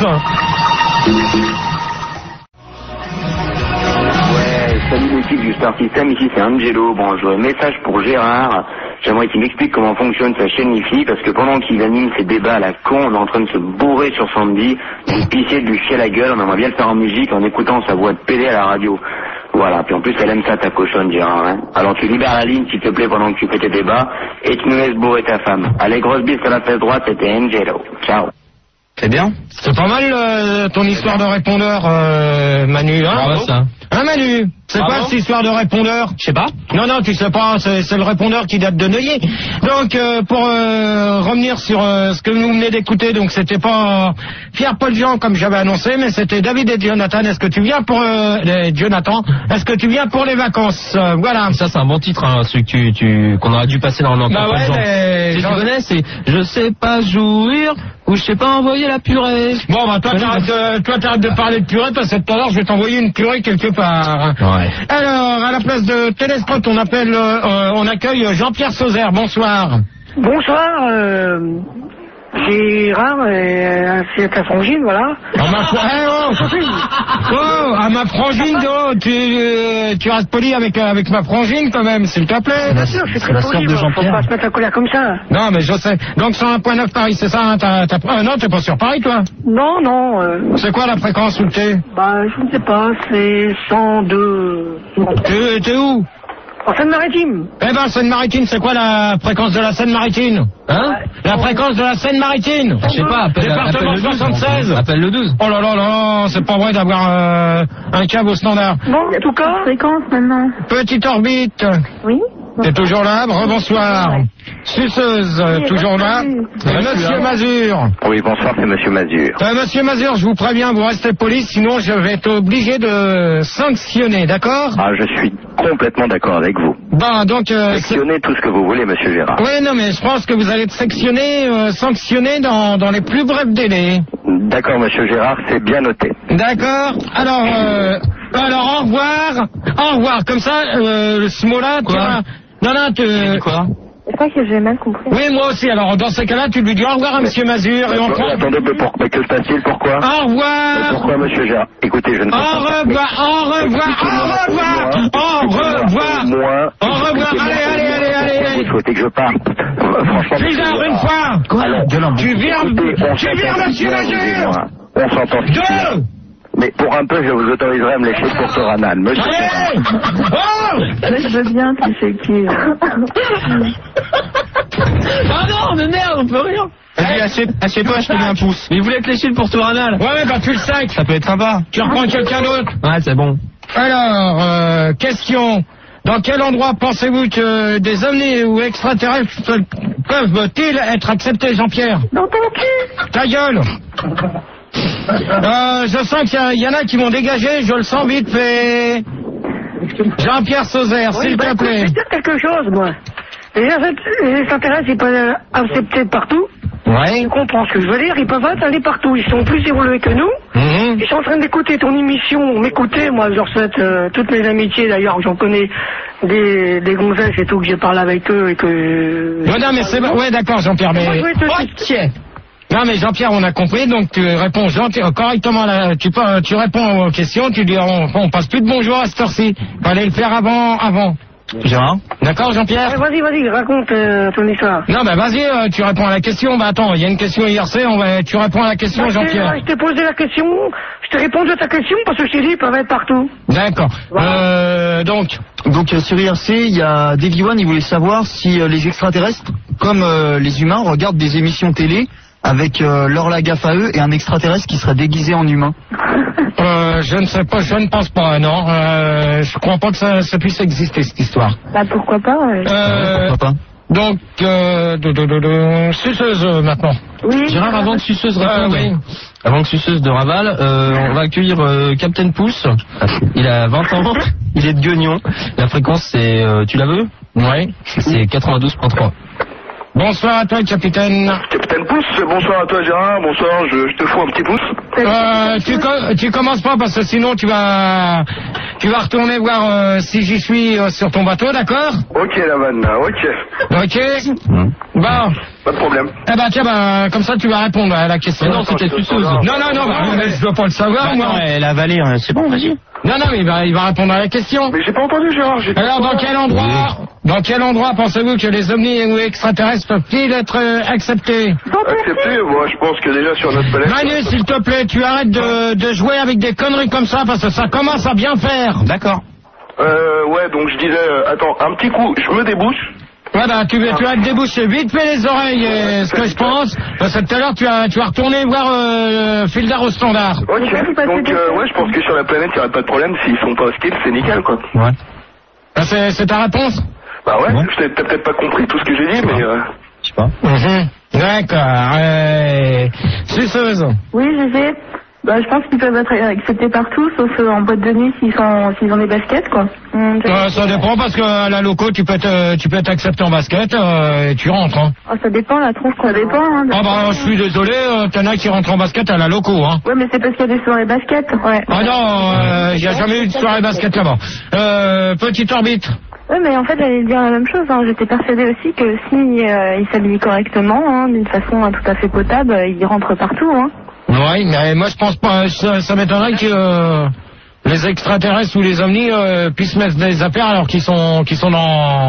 Ouais, salut l'équipe du Star System, ici c'est Angelo. Bon, j'aurais un message pour Gérard. J'aimerais qu'il m'explique comment fonctionne sa chaîne Wi-Fi, parce que pendant qu'il anime ses débats à la con, on est en train de se bourrer sur Sandy, de lui pisser, de lui chier la gueule, on aimerait bien le faire en musique en écoutant sa voix de pédé à la radio. Voilà, puis en plus elle aime ça ta cochonne Gérard, hein. Alors tu libères la ligne s'il te plaît pendant que tu fais tes débats, et tu nous laisses bourrer ta femme. Allez, grosse bise à la fesse droite, c'était Angelo. Ciao. C'est bien. C'est pas mal euh, ton histoire de répondeur, euh, Manu, hein? Bravo, ça. Hein, Manu? C'est Bravo. quoi cette histoire de répondeur? Je sais pas. Non, non, tu sais pas, c'est, c'est le répondeur qui date de Neuilly. Donc, euh, pour euh, revenir sur euh, ce que vous venez d'écouter, donc c'était pas Pierre-Paul Jean comme j'avais annoncé, mais c'était David et Jonathan. Est-ce que tu viens pour euh, les- Jonathan? Est-ce que tu viens pour les vacances? Euh, Voilà. Ça c'est un bon titre, hein, celui que tu, tu, qu'on aurait dû passer normalement. Bah Pierre-Paul ouais, Jean. mais- Si tu connais, c'est Je sais pas jouir ou je sais pas envoyer la purée. Bon, bah toi, t'arrêtes, euh, toi, t'arrêtes de parler de purée parce que tout à l'heure, je vais t'envoyer une purée quelque part. Ouais. Alors, à la place de Téléspot, on appelle, euh, euh, on accueille Jean-Pierre Sauzère. Bonsoir. Bonsoir, euh, Gérard, euh, c'est ta frangine, voilà. À ma, fr- eh, oh, oh, à ma frangine, oh, tu, euh, tu restes poli avec, euh, avec ma frangine quand même, s'il te plaît. Bien sûr, je suis très poli, moi, faut pas se mettre à colère comme ça. Non, mais je sais. Donc, sur un point neuf Paris, c'est ça, hein, t'as, t'as, euh, non, t'es pas sur Paris, toi? Non, non, euh, C'est quoi la fréquence où t'es? bah, je ne sais pas, c'est cent deux... T'es, t'es où? En Seine-Maritime. Eh ben, Seine-Maritime, c'est quoi la fréquence de la Seine-Maritime? Hein? La fréquence de la Seine-Maritime? Je sais pas, appelle, appelle Département le douze. soixante-seize. Appelle le douze. Oh là là là, c'est pas vrai d'avoir euh, un câble au standard. Bon, en tout cas... Fréquence maintenant. Petite orbite. Oui. T'es toujours là? Rebonsoir. Suceuse, euh, Oui, toujours là? salut. Euh, Monsieur Mazur. Oui, bonsoir, c'est Monsieur Mazur. Euh, Monsieur Mazur, je vous préviens, vous restez poli, sinon je vais être obligé de sanctionner, d'accord? Ah, je suis complètement d'accord avec vous. Bon, donc... Euh, c'est- Sectionnez tout ce que vous voulez, Monsieur Gérard. oui, non, mais je pense que vous allez être sectionné, euh, sanctionné dans, dans les plus brefs délais. D'accord, Monsieur Gérard, c'est bien noté. D'accord. Alors, euh, alors au revoir. Au revoir. Comme ça, euh, ce mot-là, tu vas... Non, non, tu... Quoi? Je crois que j'ai mal compris. Oui, moi aussi. Alors, dans ces cas-là, tu lui dis au revoir à Monsieur Mazur et on prend... Attendez, mais, pour... mais que se passe-t-il? Pourquoi? Au revoir. Mais pourquoi, Monsieur Gérard? Écoutez, je ne Au comprends pas. revoir, au revoir, au revoir, au revoir, Moi, au revoir, allez, allez, allez, allez, vous allez. souhaitez que je parte? Euh, Franchement, Monsieur Bizarre, une Gérard. fois. Quoi? Tu viens, Écoutez, on tu viens, s'entend Monsieur bien, Mazur. excusez-moi. On s'entend si bien. Deux. Mais pour un peu, je vous autoriserai à me lécher pour Toranal. Monsieur Allez. Oh. Je veux bien, tu sais qui. Ah non, mais merde, on peut rien. Vas-y, assieds- assieds-toi, je te mets un pouce. Mais il voulait te lécher pour Toranal. Ouais, bah tu le sais. Ça peut être sympa. Tu reprends quelqu'un d'autre. Ouais, c'est bon. Alors, euh, question. Dans quel endroit pensez-vous que des ovnis ou extraterrestres peuvent-ils être acceptés, Jean-Pierre? Dans ton cul. Ta gueule. Euh, je sens qu'il y a- il y, en a qui vont dégager, je le sens vite fait. Jean-Pierre Sauzère, Oui, s'il bah, te écoute, je plaît. vais dire quelque chose, moi. Les les extraterrestres, ils peuvent accepter partout. Ouais. Tu comprends ce que je veux dire? Ils peuvent être aller partout. Ils sont plus évolués que nous. Mhm. Ils sont en train d'écouter ton émission, m'écouter. Moi, je leur souhaite euh, toutes mes amitiés. D'ailleurs, j'en connais des, des gonzesses et tout, que j'ai parlé avec eux et que... Non, non, mais c'est... Ouais, d'accord, Jean-Pierre, mais... Moi, je vais te- Ok. Non, mais Jean-Pierre, on a compris, donc tu réponds gentil- correctement, là, tu, peux- tu réponds aux questions, tu dis, on, on passe plus de bonjour à cette heure-ci. Fallait le faire avant, avant. Gérard. D'accord, Jean-Pierre? Vas-y, vas-y, raconte euh, ton histoire. Non, bah vas-y, euh, tu réponds à la question. Bah attends, il y a une question I R C, on va... tu réponds à la question, bah, Jean-Pierre. Je t'ai posé la question, je t'ai répondu à ta question parce que je t'ai dit, ils peuvent être partout. D'accord. Voilà. Euh, donc Donc euh, sur I R C, il y a Davy One, il voulait savoir si euh, les extraterrestres, comme euh, les humains, regardent des émissions télé avec euh, leur lagaffe à eux et un extraterrestre qui serait déguisé en humain. Euh, je ne sais pas, je ne pense pas, non. Euh, je crois pas que ça, ça puisse exister, cette histoire. Bah pourquoi pas euh... Euh, pourquoi pas. Donc, euh, de, de, de, de, suceuse euh, maintenant. Oui. Gérard, avant que Suceuse réponde, euh, oui. avant que Suceuse de Raval, euh, on va accueillir euh, Captain Pouce. Il a vingt ans, il est de Guignon. La fréquence, c'est, euh, tu la veux? Oui. C'est quatre-vingt-douze point trois. Bonsoir à toi, capitaine. Capitaine Pouce, bonsoir à toi Gérard, bonsoir, je, je te fous un petit pouce. Euh, tu, co tu commences pas parce que sinon tu vas tu vas retourner voir euh, si j'y suis euh, sur ton bateau, d'accord? Ok la vanne, ok. Ok. Mmh. Bon. Pas de problème. Eh ben tiens, ben, comme ça tu vas répondre à la question. Mais non, c'était Suceuse. Non, non, non, bah, mais je dois pas le savoir, Bah, moi. non, elle a avalé, hein. C'est bon, vas-y. Non, non, mais il va, il va répondre à la question. Mais j'ai pas entendu Gérard. Alors, dans quel endroit, dans quel endroit pensez-vous que les ovnis ou extraterrestres peuvent-ils être euh, acceptés? Accepté, moi je pense que déjà sur notre planète... Manu, s'il te plaît, tu arrêtes de, de jouer avec des conneries comme ça parce que ça commence à bien faire. D'accord. Euh, ouais, donc je disais, euh, attends, un petit coup, je me débouche. Voilà, tu, tu vas te déboucher vite fait les oreilles, et ce que je pense, parce que tout à l'heure tu vas, tu vas retourner voir euh, Fildar au standard. Ok, donc euh, ouais, je pense que sur la planète, il n'y aurait pas de problème, s'ils sont pas hostiles, c'est nickel, quoi. Ouais. Ah, c'est ta réponse? Bah ouais, ouais. T'as peut-être pas compris tout ce que j'ai dit, mais... Euh... Je sais pas. Mmh. D'accord, euh... Suceuse. Oui, je sais. Bah, je pense qu'ils peuvent être acceptés partout, sauf euh, en boîte de nuit s'ils sont, s'ils ont des baskets, quoi. Mmh, euh, ça dépend parce qu'à la loco, tu peux être, tu peux être accepté en basket euh, et tu rentres. Hein. Oh, ça dépend, la tronche, ça dépend. Hein, ah bah, je suis désolé, euh, t'en as qui rentrent en basket à la loco. Hein. Ouais, mais c'est parce qu'il y a des soirées basket. Ouais. Ah non, il euh, n'y a jamais eu de soirée basket là-bas. Euh, petite orbite. Oui, mais en fait, j'allais dire la même chose. Hein. J'étais persuadée aussi que si euh, ils s'habillent correctement, hein, d'une façon hein, tout à fait potable, ils rentrent partout. Hein. Oui, mais moi je pense pas, ça, ça m'étonnerait que euh, les extraterrestres ou les ovnis euh, puissent mettre des affaires alors qu'ils sont qu'ils sont dans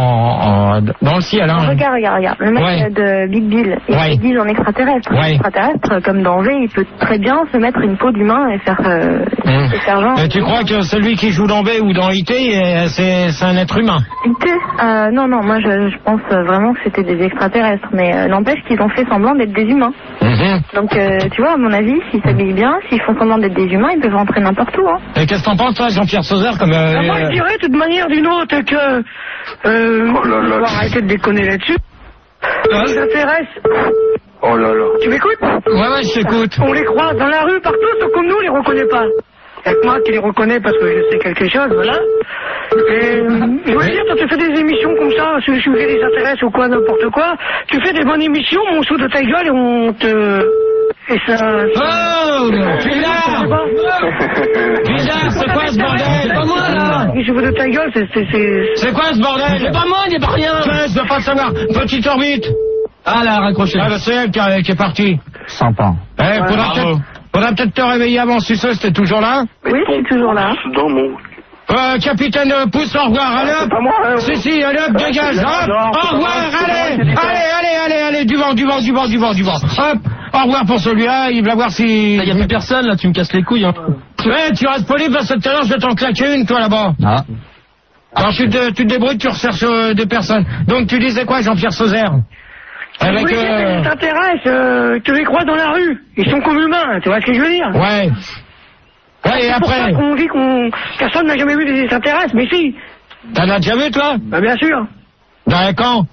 en, dans le ciel. Hein. Regarde, regarde, regarde. Le mec ouais. de Big Bill, il ouais. se dit en extraterrestre. Ouais. Extraterrestre, comme danger, il peut très bien se mettre une peau d'humain et faire, euh, mmh. et faire genre. Et tu crois que celui qui joue dans B ou dans I T, c'est un être humain? I T euh, Non, non, moi je, je pense vraiment que c'était des extraterrestres, mais euh, n'empêche qu'ils ont fait semblant d'être des humains. Mmh. Donc euh, tu vois, à mon avis, s'ils s'habillent bien, s'ils font semblant d'être des humains, ils peuvent rentrer n'importe où. Hein. Et qu'est-ce que t'en penses, toi, Jean-Pierre Sauzère, comme... Euh, ah, moi, je dirais, de toute manière d'une autre, que... Euh, oh là là. On va arrêter de déconner là-dessus. Ah. Les extraterrestres... Oh là là. Tu m'écoutes? Ouais, ouais, je t'écoute. On les croise dans la rue, partout, sauf comme nous, on les reconnaît pas. Y'a que moi qui les reconnais parce que je sais quelque chose, voilà. Et, je veux dire, quand tu fais des émissions comme ça, sur le sujet des extraterrestres ou quoi, n'importe quoi, tu fais des bonnes émissions, mais on saute de ta gueule et on te... Et ça... Oh, Fildar Fildar, c'est quoi ce bordel? C'est pas moi, là. Je veux de ta gueule, c'est... C'est quoi ce bordel? C'est pas moi, il n'est pas rien. Je veux pas le savoir. Petite orbite. Ah, là, raccroché. Ah, bah, c'est elle qui, a, qui est partie. Sympa. Eh, ouais, faudra peut-être peut te réveiller avant, Suceuse, t'es toujours là? Oui, je suis toujours là. Dans mon... Euh, capitaine Pouce, au revoir, allez hop. Hein, si, si, allez hop, dégage, hop. Au revoir, allez, allez, allez, allez, allez, du vent, du vent, du vent, du vent, du vent. Hop, au revoir pour celui-là, il va voir si... Il y a plus personne, là, tu me casses les couilles, hein. Ouais, tu restes poli parce que tout à l'heure, je vais t'en claquer une, toi, là-bas. Ah. Alors, tu te, tu te débrouilles, tu recherches euh, des personnes. Donc, tu disais quoi, Jean-Pierre Sauzère? Avec oui, euh... les extraterrestres, euh, tu les crois dans la rue. Ils sont comme humains, tu vois ce que je veux dire? Ouais. Ouais, et après? On dit qu'on personne n'a jamais vu des extraterrestres, mais si. T'en as déjà vu, toi? Bah, bien sûr. Dans quand?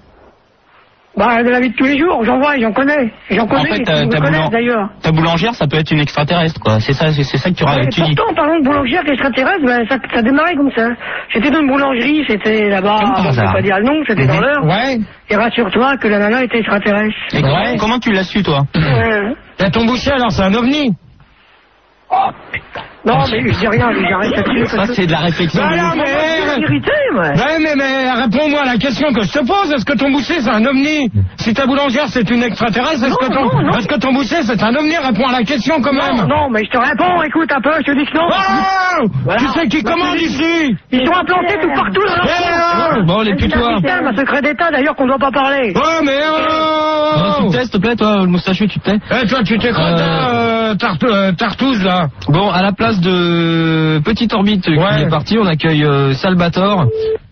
Bah, de la vie de tous les jours, j'en vois, j'en connais. J'en connais, en fait, ta, ta, boulang... d'ailleurs. Ta boulangère, ça peut être une extraterrestre, quoi. C'est ça, c'est ça que tu, ouais, tu dis. Pourtant, parlant de boulangère extraterrestre, bah, ça, ça démarrait comme ça. J'étais dans une boulangerie, c'était là-bas, on ne peut pas dire le nom, c'était mmh. dans l'heure. Ouais. Et rassure-toi que la nana était extraterrestre. Et ouais. Comment tu l'as su, toi? Ouais. T'as ton boucher, alors, c'est un ovni? Oh, putain. Non, mais je dis rien, j'arrête là-dessus. Ça, c'est de la réflexion. Bah non, mais... Je suis irrité, moi. Ouais, mais, mais réponds-moi à la question que je te pose. Est-ce que ton boucher, c'est un ovni? Si ta boulangère, c'est une extraterrestre, est-ce que, ton... est-ce que ton boucher, c'est un ovni? Réponds à la question quand même. Non, non, mais je te réponds, écoute un peu, je te dis que non. Oh voilà. Tu sais qui commande ici? Ils sont implantés tout partout dans la yeah. Bon, les putois. C'est un secret d'État d'ailleurs qu'on ne doit pas parler. Ouais, mais oh non, tu te tais, s'il te plaît, toi, le moustachu, tu te tais. Eh, toi, tu t'es quoi, euh... euh, Tartouze, là? Bon, à la place de Petite Orbite qui ouais. est parti, on accueille euh, Salvatore.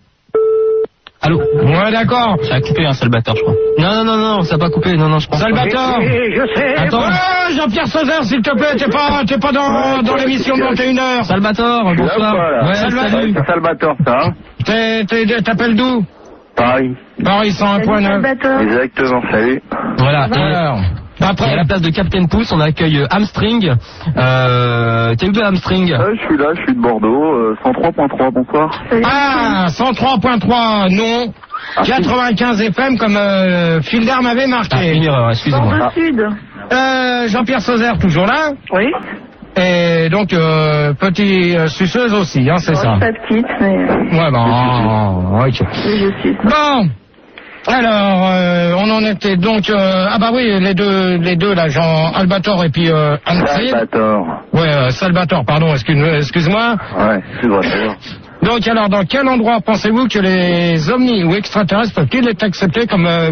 Allô? Ouais, d'accord. Ça a coupé un Salvatore, je crois. Non, non, non, non, ça n'a pas coupé, non, non, je pense Salvatore. Oui, oui, je sais. Attends. Ouais, Jean-Pierre Sauzère, s'il te plaît, t'es pas, t'es pas dans, ouais, dans l'émission de vingt et une heures. Salvatore, bonsoir. Là, ouais, Salvatore. C'est Salvatore, ça. T'es, t'es, t'appelles d'où? Paris. Paris cent un point neuf. Exactement, salut. Voilà. Alors. Après, à la place de Captain Pouce, on accueille Hamstring. Euh, T'es où de Hamstring? euh, Je suis là, je suis de Bordeaux, euh, cent trois point trois, bonsoir. Ah, cent trois point trois, non. Ah, quatre-vingt-quinze F M comme euh, Filder m'avait marqué. Ah, une erreur, excusez-moi. Bordeaux Sud. Euh, Jean-Pierre Sauzère, toujours là? Oui. Et donc, euh, petit euh, suceuse aussi, hein, c'est ça? Pas petite, mais... Ouais, bon, ok. Oui, je suis. Bon. Alors, euh, on en était donc... Euh, ah bah oui, les deux, les deux là, Jean Albator et puis euh, Hamstring. Salvatore. Ouais, euh, Salvatore, pardon, excuse, excuse-moi. Ouais, excuse-moi. Donc alors, dans quel endroit pensez-vous que les ovnis ou extraterrestres peuvent-ils être acceptés comme euh,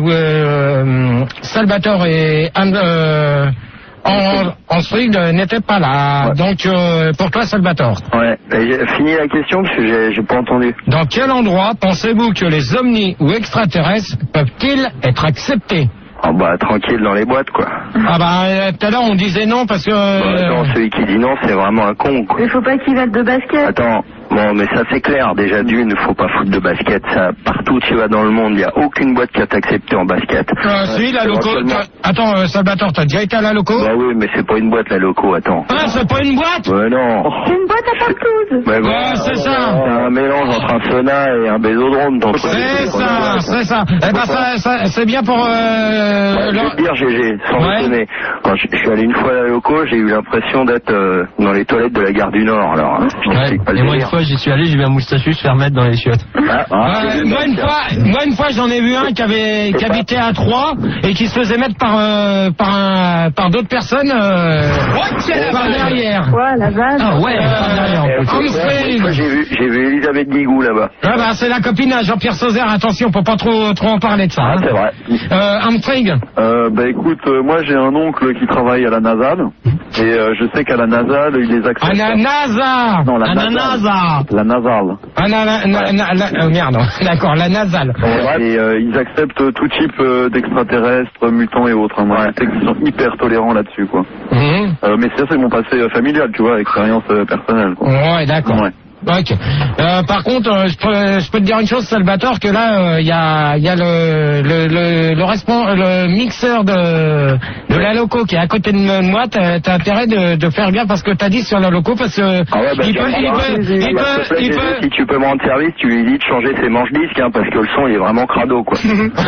euh, Salvatore et euh, en, Hamstring n'étaient pas là? Ouais. Donc euh, pour toi, Salvatore. Ouais, j'ai fini la question parce que j'ai, j'ai pas entendu. Dans quel endroit pensez-vous que les ovnis ou extraterrestres peuvent-ils être acceptés? Ah bah tranquille dans les boîtes quoi. Ah bah tout à l'heure on disait non parce que... Bah, non, celui qui dit non c'est vraiment un con quoi. Il faut pas qu'il mette de basket. Attends, bon mais ça c'est clair, déjà d'une, faut pas foutre de basket, ça partout tu vas dans le monde, il y a aucune boîte qui va t'accepter en basket. Euh, si, la loco... Attends euh, Salvatore, t'as déjà été à la loco? Bah oui mais c'est pas une boîte la loco, attends. Ah c'est pas une boîte? Ouais non. C'est une boîte à partouze. Ouais, ouais, ouais c'est ça. C'est un mélange entre un sauna et un bésodrome ton truc. C'est ça, c'est ça. Eh ben ça, ça c'est bien pour... Euh, ouais, leur... je vais te dire G G, sans ouais. déconner, quand je, je suis allé une fois à la loco, j'ai eu l'impression d'être euh, dans les toilettes de la gare du Nord alors. Hein. Je ouais. pas le et moi une fois j'y suis allé, j'ai vu un moustachu se faire mettre dans les chiottes. Ah, ah, euh, moi, une fois, moi une fois j'en ai vu un qui avait qui habitait à Troyes et qui se faisait mettre par euh, par un par d'autres personnes euh, ouais, par derrière. Ouais, la base. Ah ouais, euh, par derrière. Euh, moi, j'ai vu j'ai vu Elisabeth Guigou là-bas. Ah bah c'est la copine à Jean-Pierre Sauzère, attention, faut pas trop trop en parler de ça. Ah, hein. C'est vrai. Euh, Hamstring. Euh, bah écoute, euh, moi j'ai un oncle qui travaille à la NASA et euh, je sais qu'à la NASA il les accepte. À la NASA. Non, la à la NASA. La nasale. Ah na, na, na, na, na, euh, merde, d'accord, la nasale. Ouais, et euh, ils acceptent tout type euh, d'extraterrestres, mutants et autres. Hein. Moi, je sais qu'ils sont hyper tolérants là-dessus, quoi. Mmh. Euh, mais ça, c'est mon passé euh, familial, tu vois, expérience euh, personnelle. Quoi. Ouais, d'accord. Ouais. Ok. Euh, par contre, euh, je, peux, je peux te dire une chose, Salvatore, que là, il euh, y a, y a le, le, le, le, respons- le mixeur de, de la loco qui est à côté de moi. T'as, t'as intérêt de, de faire bien parce que t'as dit sur la loco, parce que ah ouais, bah, il peut, il peut, il peut, il peut. Si tu peux me rendre service, tu lui dis de changer ses manches disques, hein, parce que le son il est vraiment crado, quoi.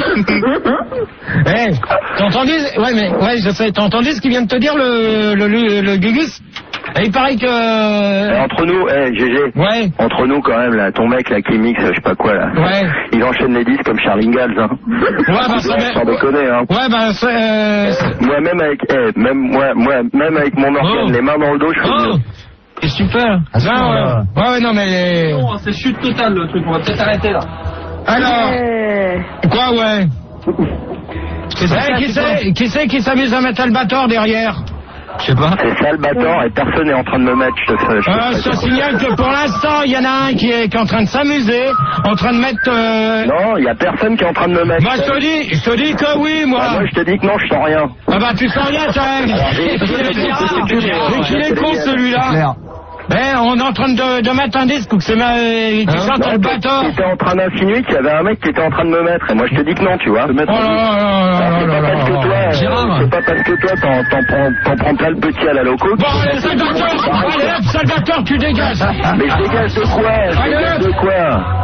Eh, hey, t'as entendu? Ouais, mais ouais, je sais. T'as entendu ce qu'il vient de te dire le le le, le Gugus? Et il paraît que... Euh, entre nous, eh, G G, ouais. Entre nous quand même, là, ton mec, là, qui mixe, je sais pas quoi, là. Ouais. Il enchaîne les disques comme Charlie Ingalls, hein. Ouais, bah, ça sans déconner, hein. Ouais, bah, c'est... Euh... Moi, même avec, eh, même, moi, moi, même avec mon organe, oh. les mains dans le dos, je fais oh. mieux. C'est super. Ah, ouais, ouais, ouais, non, mais... Non, c'est chute totale, le truc, on va peut-être arrêter, là. Alors... Ouais. Quoi, ouais hey, qui c'est qui c'est qui s'amuse à mettre Albator derrière? Je sais pas. C'est Salvatore et personne n'est en train de me mettre. Je te, je te, euh, je te signale que pour l'instant, il y en a un qui est, qui est en train de s'amuser, en train de mettre... Euh... Non, il n'y a personne qui est en train de me mettre. Moi, je te dis, je te dis que oui, moi. Ah, moi, je te dis que non, je sens rien. Ah bah, tu sens rien, toi. Mais qu'il est con, celui-là. Eh, on est en train de, de mettre un disque ou que c'est ma, qui hein chante non, le bateau. Tu étais en train d'insinuer qu'il y avait un mec qui était en train de me mettre. Et moi, je te dis que non, tu vois. Oh là là là là là. C'est pas parce que toi, Gérard. c'est pas parce que toi, t'en, t'en prends, t'en prends plein le petit à la loco. Bon, allez, Salvatore, allez hop, Salvatore, tu dégages. Mais je dégage de quoi? Je dégage de quoi?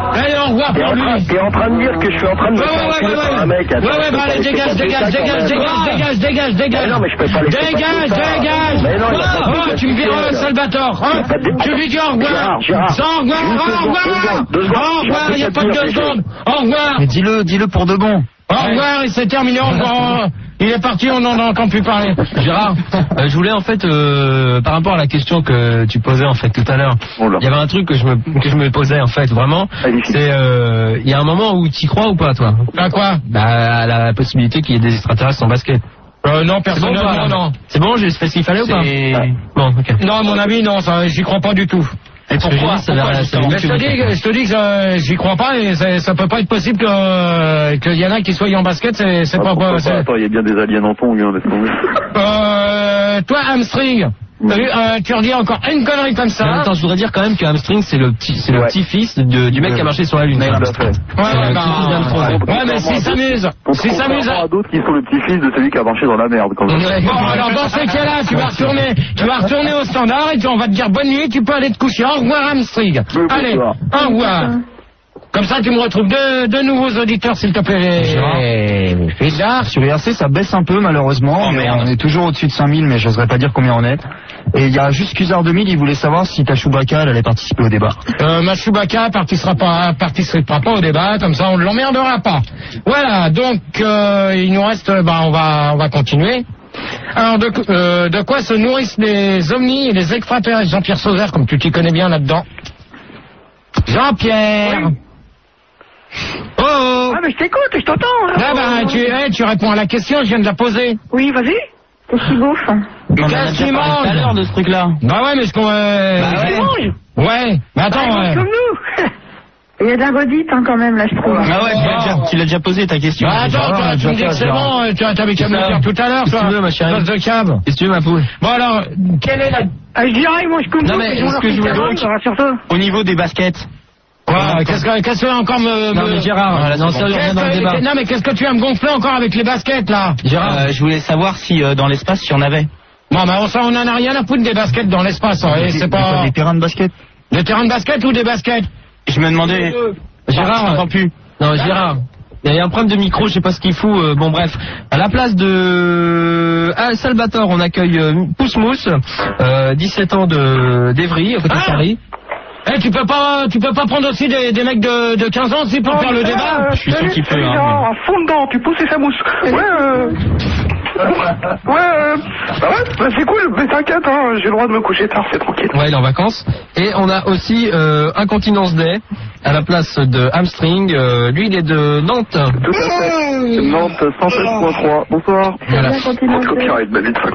Allez, au revoir pour lui. T'es en train de dire que je suis en train de me Ouais, ouais, ouais, ouais, ouais. un mec. Ouais, ouais, bah allez, dégage, dégage, dégage, dégage, dégage, dégage, dégage. Non, mais je peux pas laisser Dégage, passer ça. dégage. Mais non, il y a pas de Oh, tu me vires dégage. Salvatore, hein. Tu lui dis au revoir. Gérard, Gérard. Au revoir, au revoir. Deux secondes, Au revoir, il n'y a pas de deux secondes. Au revoir. Mais dis-le, dis-le pour de bon. Au revoir, et c'est terminé. Au revoir. Il est parti, on n'en entend plus parler. Gérard, euh, je voulais en fait, euh, par rapport à la question que tu posais en fait tout à l'heure, il y avait un truc que je me que je me posais en fait vraiment. C'est, euh, il y a un moment où tu y crois ou pas, toi? À quoi? Bah, à la possibilité qu'il y ait des extraterrestres en basket. Euh, non, personnellement, bon, non, non. C'est bon, j'ai fait ce qu'il fallait ou pas? Bon, ok. Non, à mon avis, non, ça, j'y crois pas du tout. Et pourquoi, ça pourquoi, ça mais je te dis, je te dis que ça, j'y crois pas et ça, ça peut pas être possible que qu'il y en a qui soient en basket, c'est c'est Ah, pas pas. Attends, il y a bien des aliens en tongs, hein, laisse tomber. Euh, toi, hamstring. T'as vu, euh, tu redis encore une connerie comme ça. Mais attends, je voudrais dire quand même que Hamstring, c'est le petit, c'est le Ouais. petit-fils de- du mec qui a marché sur la Lune. Mais tout à fait. Ouais, C'est ouais, le bah, petit-fils d'Armstrong. ouais, mais s'il s'amuse, s'il s'amuse. à d'autres qui sont le petit-fils de celui qui a marché dans la merde, quand même. Bon, alors dans ce cas-là, tu vas retourner, tu vas retourner au standard et puis on va te dire bonne nuit, tu peux aller te coucher. Au revoir, hamstring. Allez, au revoir. Comme ça, tu me retrouves deux, deux nouveaux auditeurs, s'il te plaît. Bizarre. Sur I R C, ça baisse un peu, malheureusement. Oh, merde. On est toujours au-dessus de cinq mille, mais j'oserais pas dire combien on est. Et il y a juste Cusard deux mille, il voulait savoir si ta Chewbacca, elle allait participer au débat. Euh, ma Chewbacca participera pas, participera pas au débat, comme ça on ne l'emmerdera pas. Voilà, donc euh, il nous reste, bah on va, on va continuer. Alors de, euh, de quoi se nourrissent les ovnis et les extraterrestres? Jean-Pierre Sauzère, comme tu t'y connais bien là-dedans. Jean-Pierre. Oui. Oh, oh. Ah, mais je t'écoute, je t'entends. hein. Là, bah, tu, eh, tu réponds à la question, je viens de la poser. Oui, vas-y. Qu'est-ce qu'il bouffe? Qu'est-ce qu'il mange Tout à l'heure de ce truc-là. Bah ouais, mais ce qu'on... Euh... Bah Il ouais. mange. Ouais, mais attends... Ah, il mange ouais. comme nous. Il y a de la redite hein, quand même, là, je trouve. Ah ouais, tu l'as déjà, tu l'as déjà posé ta question. Bah attends, Gérard, toi, tu me dis que Jean-Pierre, c'est bon, euh, tu as t'avais qu'à me le ça. dire tout à l'heure, Qu'est-ce toi. que tu veux, ma chérie? Gosse de cave. Qu'est-ce que tu veux, ma poule? Bon alors, quelle est la... Ah, je dirais, ils mangent comme Non, nous. mais ils ont est-ce leur que je petite voulais carotte, donc- rassure-toi. Au niveau des baskets. Quoi, qu'est-ce que, qu'est-ce que tu veux encore me... Non me- mais Gérard, Voilà, non c'est sérieux, bon. rien dans le Qu'est-ce débat. que- Non mais qu'est-ce que tu vas me gonfler encore avec les baskets là? Gérard, Euh, je voulais savoir si euh, dans l'espace, il y en avait. Non mais on, ça, on en a rien à foutre des baskets dans l'espace, hein, et c'est pas... Des terrains de basket. Des terrains de basket ou des baskets? Je me demandais. Gérard, je t'entends plus. non Gérard, il y a un problème de micro, je sais pas ce qu'il fout. euh, bon bref, à la place de ah, Salvatore, on accueille euh, Pousse-Mousse, euh, dix-sept ans de d'Evry, à côté de Ah Paris. Eh, tu peux pas, tu peux pas prendre aussi des, des mecs de, de quinze ans aussi pour faire le débat? Je suis sûr qu'il peut. Salut, hein, Gérard, à fond dedans, tu pousses et ça mousse. Ouais, euh... Ouais, euh... Bah ouais, bah c'est cool, mais t'inquiète, hein, j'ai le droit de me coucher tard, c'est tranquille. Ouais, il est en vacances. Et on a aussi euh, Incontinence Day à la place de Hamstring. Euh, lui, il est de Nantes. Tout à fait. Nantes cent sept point trois. Bonsoir. Voilà. Bien, continue. Contre copyright, bah vite.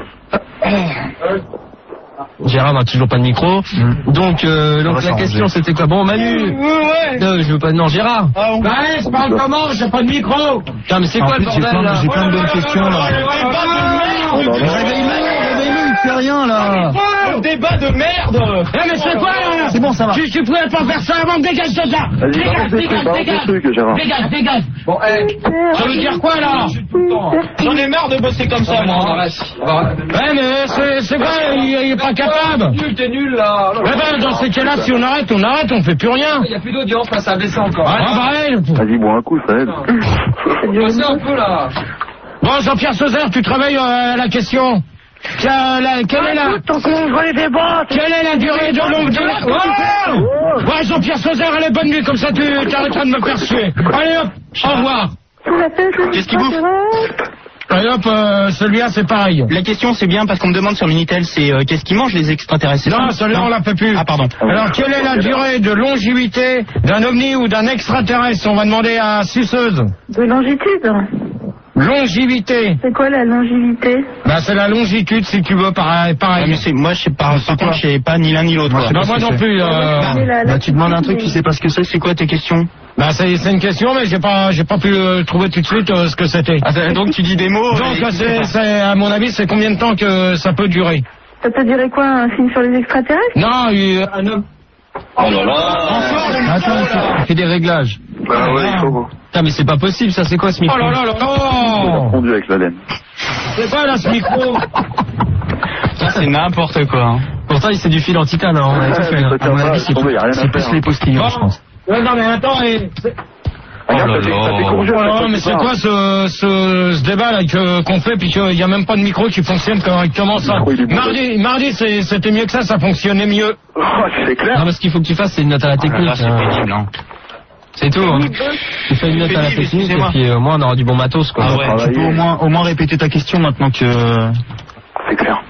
Gérard n'a toujours pas de micro. Donc, euh, donc va la s'arranger. question c'était quoi? Bon, Manu. Euh, je veux pas. Non, Gérard. Bah ouais, je parle comment? J'ai pas de micro. Putain, mais c'est En quoi le plus, j'ai bordel plein, là? j'ai plein de bonnes questions là. Réveille-le, réveille-le, il fait rien là. Un débat de merde. Eh mais c'est quoi là? C'est bon, ça va. Tu, tu pouvais pas faire ça avant, dégage de là. Vas-y, Dégage, balance des trucs, dégage, balance des dégage. trucs, Gérard. Dégage, dégage. Bon, eh, ça veut dire quoi là? J'en ai marre de bosser comme ça, moi. Ouais, mais c'est, c'est vrai, il, il est pas capable. T'es nul là. Eh ben, dans ces cas-là, si on arrête, on arrête, on fait plus rien. Il y a plus d'audience là, ça a baissé encore. Ah, pareil. Vas-y, bois un coup, ça aide. Passez un peu là. Bon, Jean-Pierre Sauzère, tu travailles euh, à la question. Quelle, la, quelle est la... Écoute, tant qu'on voit les débats. Quelle est la durée de longue durée? Ouais, ouais, Jean-Pierre Sauzère, elle est bonne nuit, comme ça tu t'arrêteras de me faire suer. Allez hop, au revoir. Qu'est-ce qu'il bouffe? Allez hop, euh, celui-là c'est pareil. La question, c'est bien parce qu'on me demande sur Minitel, c'est euh, qu'est-ce qu'ils mangent les extraterrestres? c'est Non, ça celui-là on l'a fait plus. Ah, pardon. Alors, quelle est la durée de longévité d'un ovni ou d'un extraterrestre? On va demander à Suceuse. De longitude. Longévité. C'est quoi la longévité? Bah, c'est la longitude, si tu veux, pareil. Ouais, pareil. mais c'est, moi, je sais pas, par contre, je sais pas ni l'un ni l'autre. Moi, je quoi. sais Bah, pas moi ce que non c'est. plus. Euh... C'est la- Bah, tu demandes un truc, tu sais pas ce que c'est. C'est quoi tes questions? Bah, c'est, c'est une question, mais j'ai pas, j'ai pas pu euh, trouver tout de suite euh, ce que c'était. Ah, ça- donc tu dis des mots. Donc, et- c'est, c'est, à mon avis, c'est combien de temps que ça peut durer? Ça peut durer quoi, un film sur les extraterrestres? Non, il- un homme. Oh là là. Attends, il fait des réglages. Bah ouais, il faut. Putain, mais c'est pas possible, ça c'est quoi ce micro? Oh là là là Il a là. fondu avec la laine. C'est quoi là ce micro? Ça, c'est n'importe quoi. hein. Pourtant, c'est du fil en titane, hein, on a tout fait. Là. À mon avis, c'est Attendez, y a rien à c'est plus faire. les postillons, je pense. Ouais, non, mais attends, et... Oh là là. Oh, mais c'est quoi ce, ce, ce débat là que, qu'on fait puis qu'il n'y a même pas de micro qui fonctionne correctement ça? Mardi, mardi c'est, c'était mieux que ça, ça fonctionnait mieux. Oh, c'est clair. Non, mais ce qu'il faut que tu fasses, c'est une note à la technique. Ah, là, c'est pénible, hein. C'est tout. Hein. Tu fais une note à la technique et puis au moins on aura du bon matos quoi. Ah ouais, tu peux au moins, au moins répéter ta question maintenant que... C'est clair.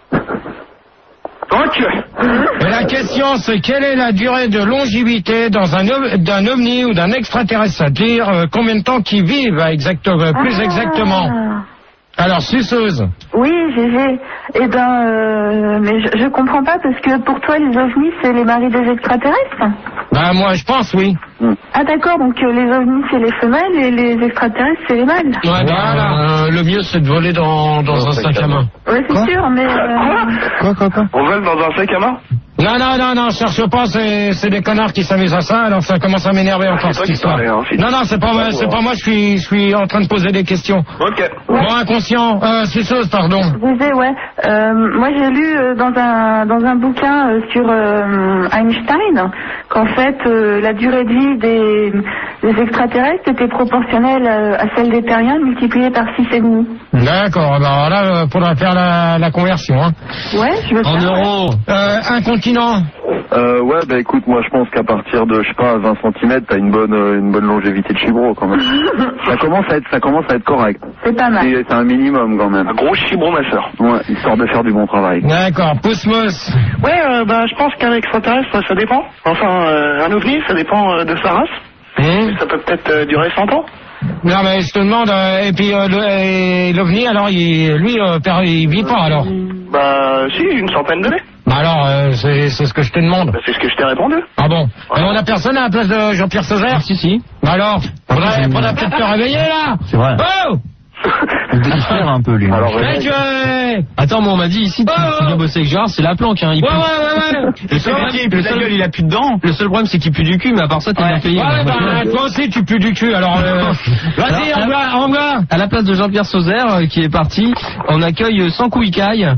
Donc, et la question c'est quelle est la durée de longévité dans un, d'un ovni ou d'un extraterrestre, c'est-à-dire euh, combien de temps qu'ils vivent exactement, euh, plus Ah. exactement. Alors, suceuse. Oui, Gégé. Eh ben, euh, mais je, je comprends pas parce que pour toi, les ovnis, c'est les maris des extraterrestres. Bah, moi, je pense, oui. Ah d'accord, donc euh, les ovnis, c'est les femelles et les extraterrestres, c'est les mâles. Ouais, voilà. Euh, le mieux, c'est de voler dans, dans un sac à main. Ouais, c'est sûr, mais... Euh... Quoi, quoi, quoi? on vole dans un sac à main? Non, non, non, non, cherche pas, c'est, c'est des connards qui s'amusent à ça, alors ça commence à m'énerver encore cette histoire. Hein, non, non, c'est pas moi, c'est pas moi, je suis, je suis en train de poser des questions. Ok. Bon, inconscient, euh, suceuse, pardon. Je disais, ouais. Euh, moi, j'ai lu euh, dans un dans un bouquin euh, sur euh, Einstein qu'en fait, euh, la durée de vie des, des extraterrestres était proportionnelle euh, à celle des terriens multipliée par six et demi. D'accord, alors là, euh, faudra faire la, la conversion, hein. Ouais, je veux En faire, euros. Euh, un continent. Euh, ouais, bah écoute, moi je pense qu'à partir de, je sais pas, vingt centimètres, t'as une bonne, euh, une bonne longévité de chibro quand même. ça commence à être, ça commence à être correct. C'est pas mal. C'est, c'est un minimum quand même. Un gros chibron, ma soeur. Ouais, histoire de faire du bon travail. D'accord, pousse-mousse. Ouais, euh, bah, je pense qu'un extraterrestre, ça dépend. Enfin, euh, un ovni, ça dépend euh, de sa race. Hum. Ça peut peut-être euh, durer cent ans. Non, mais je te demande, euh, et puis euh, le, et l'ovni, alors, il, lui, euh, per- il vit pas, alors. Bah, si, une centaine d'années. Bah alors, euh, c'est, c'est ce que je te demande. Bah, c'est ce que je t'ai répondu. Ah bon? Et on a personne à la place de Jean-Pierre Sauzère? Si, si. Bah alors, faudrait, faudrait peut-être te réveiller, là. C'est vrai. Oh! Il diffère un peu, lui. Alors, Mec, euh... Attends, moi on m'a dit ici, tu, tu viens bosser avec Gérard, c'est la planque, hein. Il Ouais, pue. ouais, ouais, ouais. Le seul métier, il pue la gueule, il a plus de dents. Le seul problème, c'est qu'il pue du cul, mais à part ça, t'es bien payé. Ouais, donc, bah, euh, toi aussi, tu pues du cul, alors, euh... Vas-y, Alors, envoie, envoie. À la place de Jean-Pierre Sauzère, euh, qui est parti, on accueille euh, Sans Couicaille.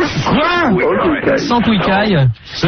Quoi? Sans Couicaille.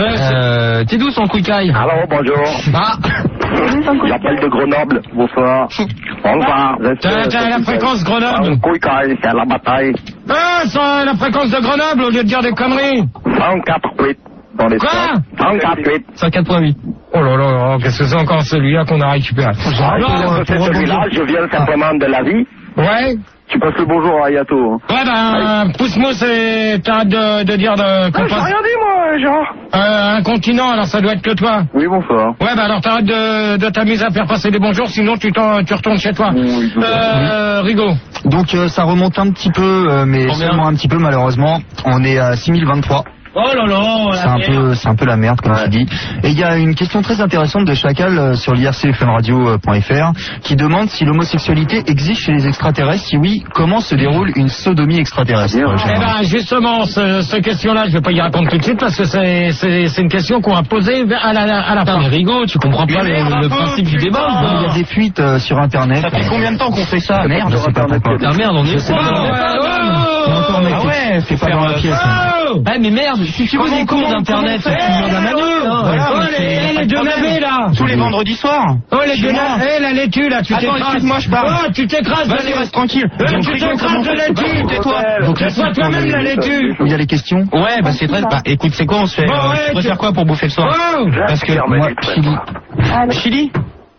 Euh, t'es d'où Sans Couicaille? Alors, bonjour. Ah. J'appelle de Grenoble. Bonsoir. Bonsoir. T'as, t'as la fréquence Grenoble. Couicaille, c'est à la bataille. Ah, c'est la fréquence de Grenoble, au lieu de dire des conneries. cent quatre huit dans les Quoi? cent quatre huit. cent quatre point huit. Oh là là, là, qu'est-ce que c'est encore celui-là qu'on a récupéré? Ah, non, c'est celui-là, je viens simplement de la vie. Ouais? Tu passes le bonjour à Ayato. Hein. Ouais, ben, pousse-moi, c'est, t'arrêtes de, de dire de, qu'on Ah, j'ai passe- rien dit, moi, genre. Euh, un continent, alors ça doit être que toi. Oui, bonsoir. Ouais, bah alors t'arrêtes de, de t'amuser à faire passer des bonjours, sinon tu, t'en, tu retournes chez toi. Oui, euh, Rigo. Donc euh, ça remonte un petit peu, euh, mais Combien? seulement un petit peu malheureusement. On est à six mille vingt-trois. Oh là là, C'est un peu, c'est un peu la merde comme tu dis. Et il y a une question très intéressante de Chacal euh, sur l'I R C Fun Radio point F R qui demande si l'homosexualité existe chez les extraterrestres. Si oui, comment se déroule une sodomie extraterrestre? Eh Gérard ben, justement, ce, cette question-là, je vais pas y répondre tout de suite parce que c'est, c'est, c'est une question qu'on a posée à la, à la fin. Mais Rigo, tu comprends pas le, le principe du débat. Il y a des fuites euh, sur Internet. Ça fait combien de temps qu'on fait ça? Merde, je sais pas pourquoi. Ah merde, on est... Je sais pas. Il y a encore mec, Ah ouais, c'est pas dans la pièce. hein. Ah mais merde, si tu veux des cours d'internet, tu demandes à Manu. Oh, les, les deux navets, là. Tous les vendredis soirs. Oh, les Chez deux moi. navets, eh, la laitue, là, tu Attends, t'écrases. excuse-moi, je parle. Oh, tu t'écrases. de Vas-y, la- reste tranquille. Eh, Donc, tu Rigo, t'écrases comment de on la fait? laitue. Tais-toi. Donc, C'est pas toi-même la laitue. Il y a les questions. Ouais, bah c'est très... Bah écoute, c'est quoi, on se fait... Bon, euh, ouais, tu préfères tu- quoi pour bouffer le soir? Oh. Parce que... Moi, Chili. Chili.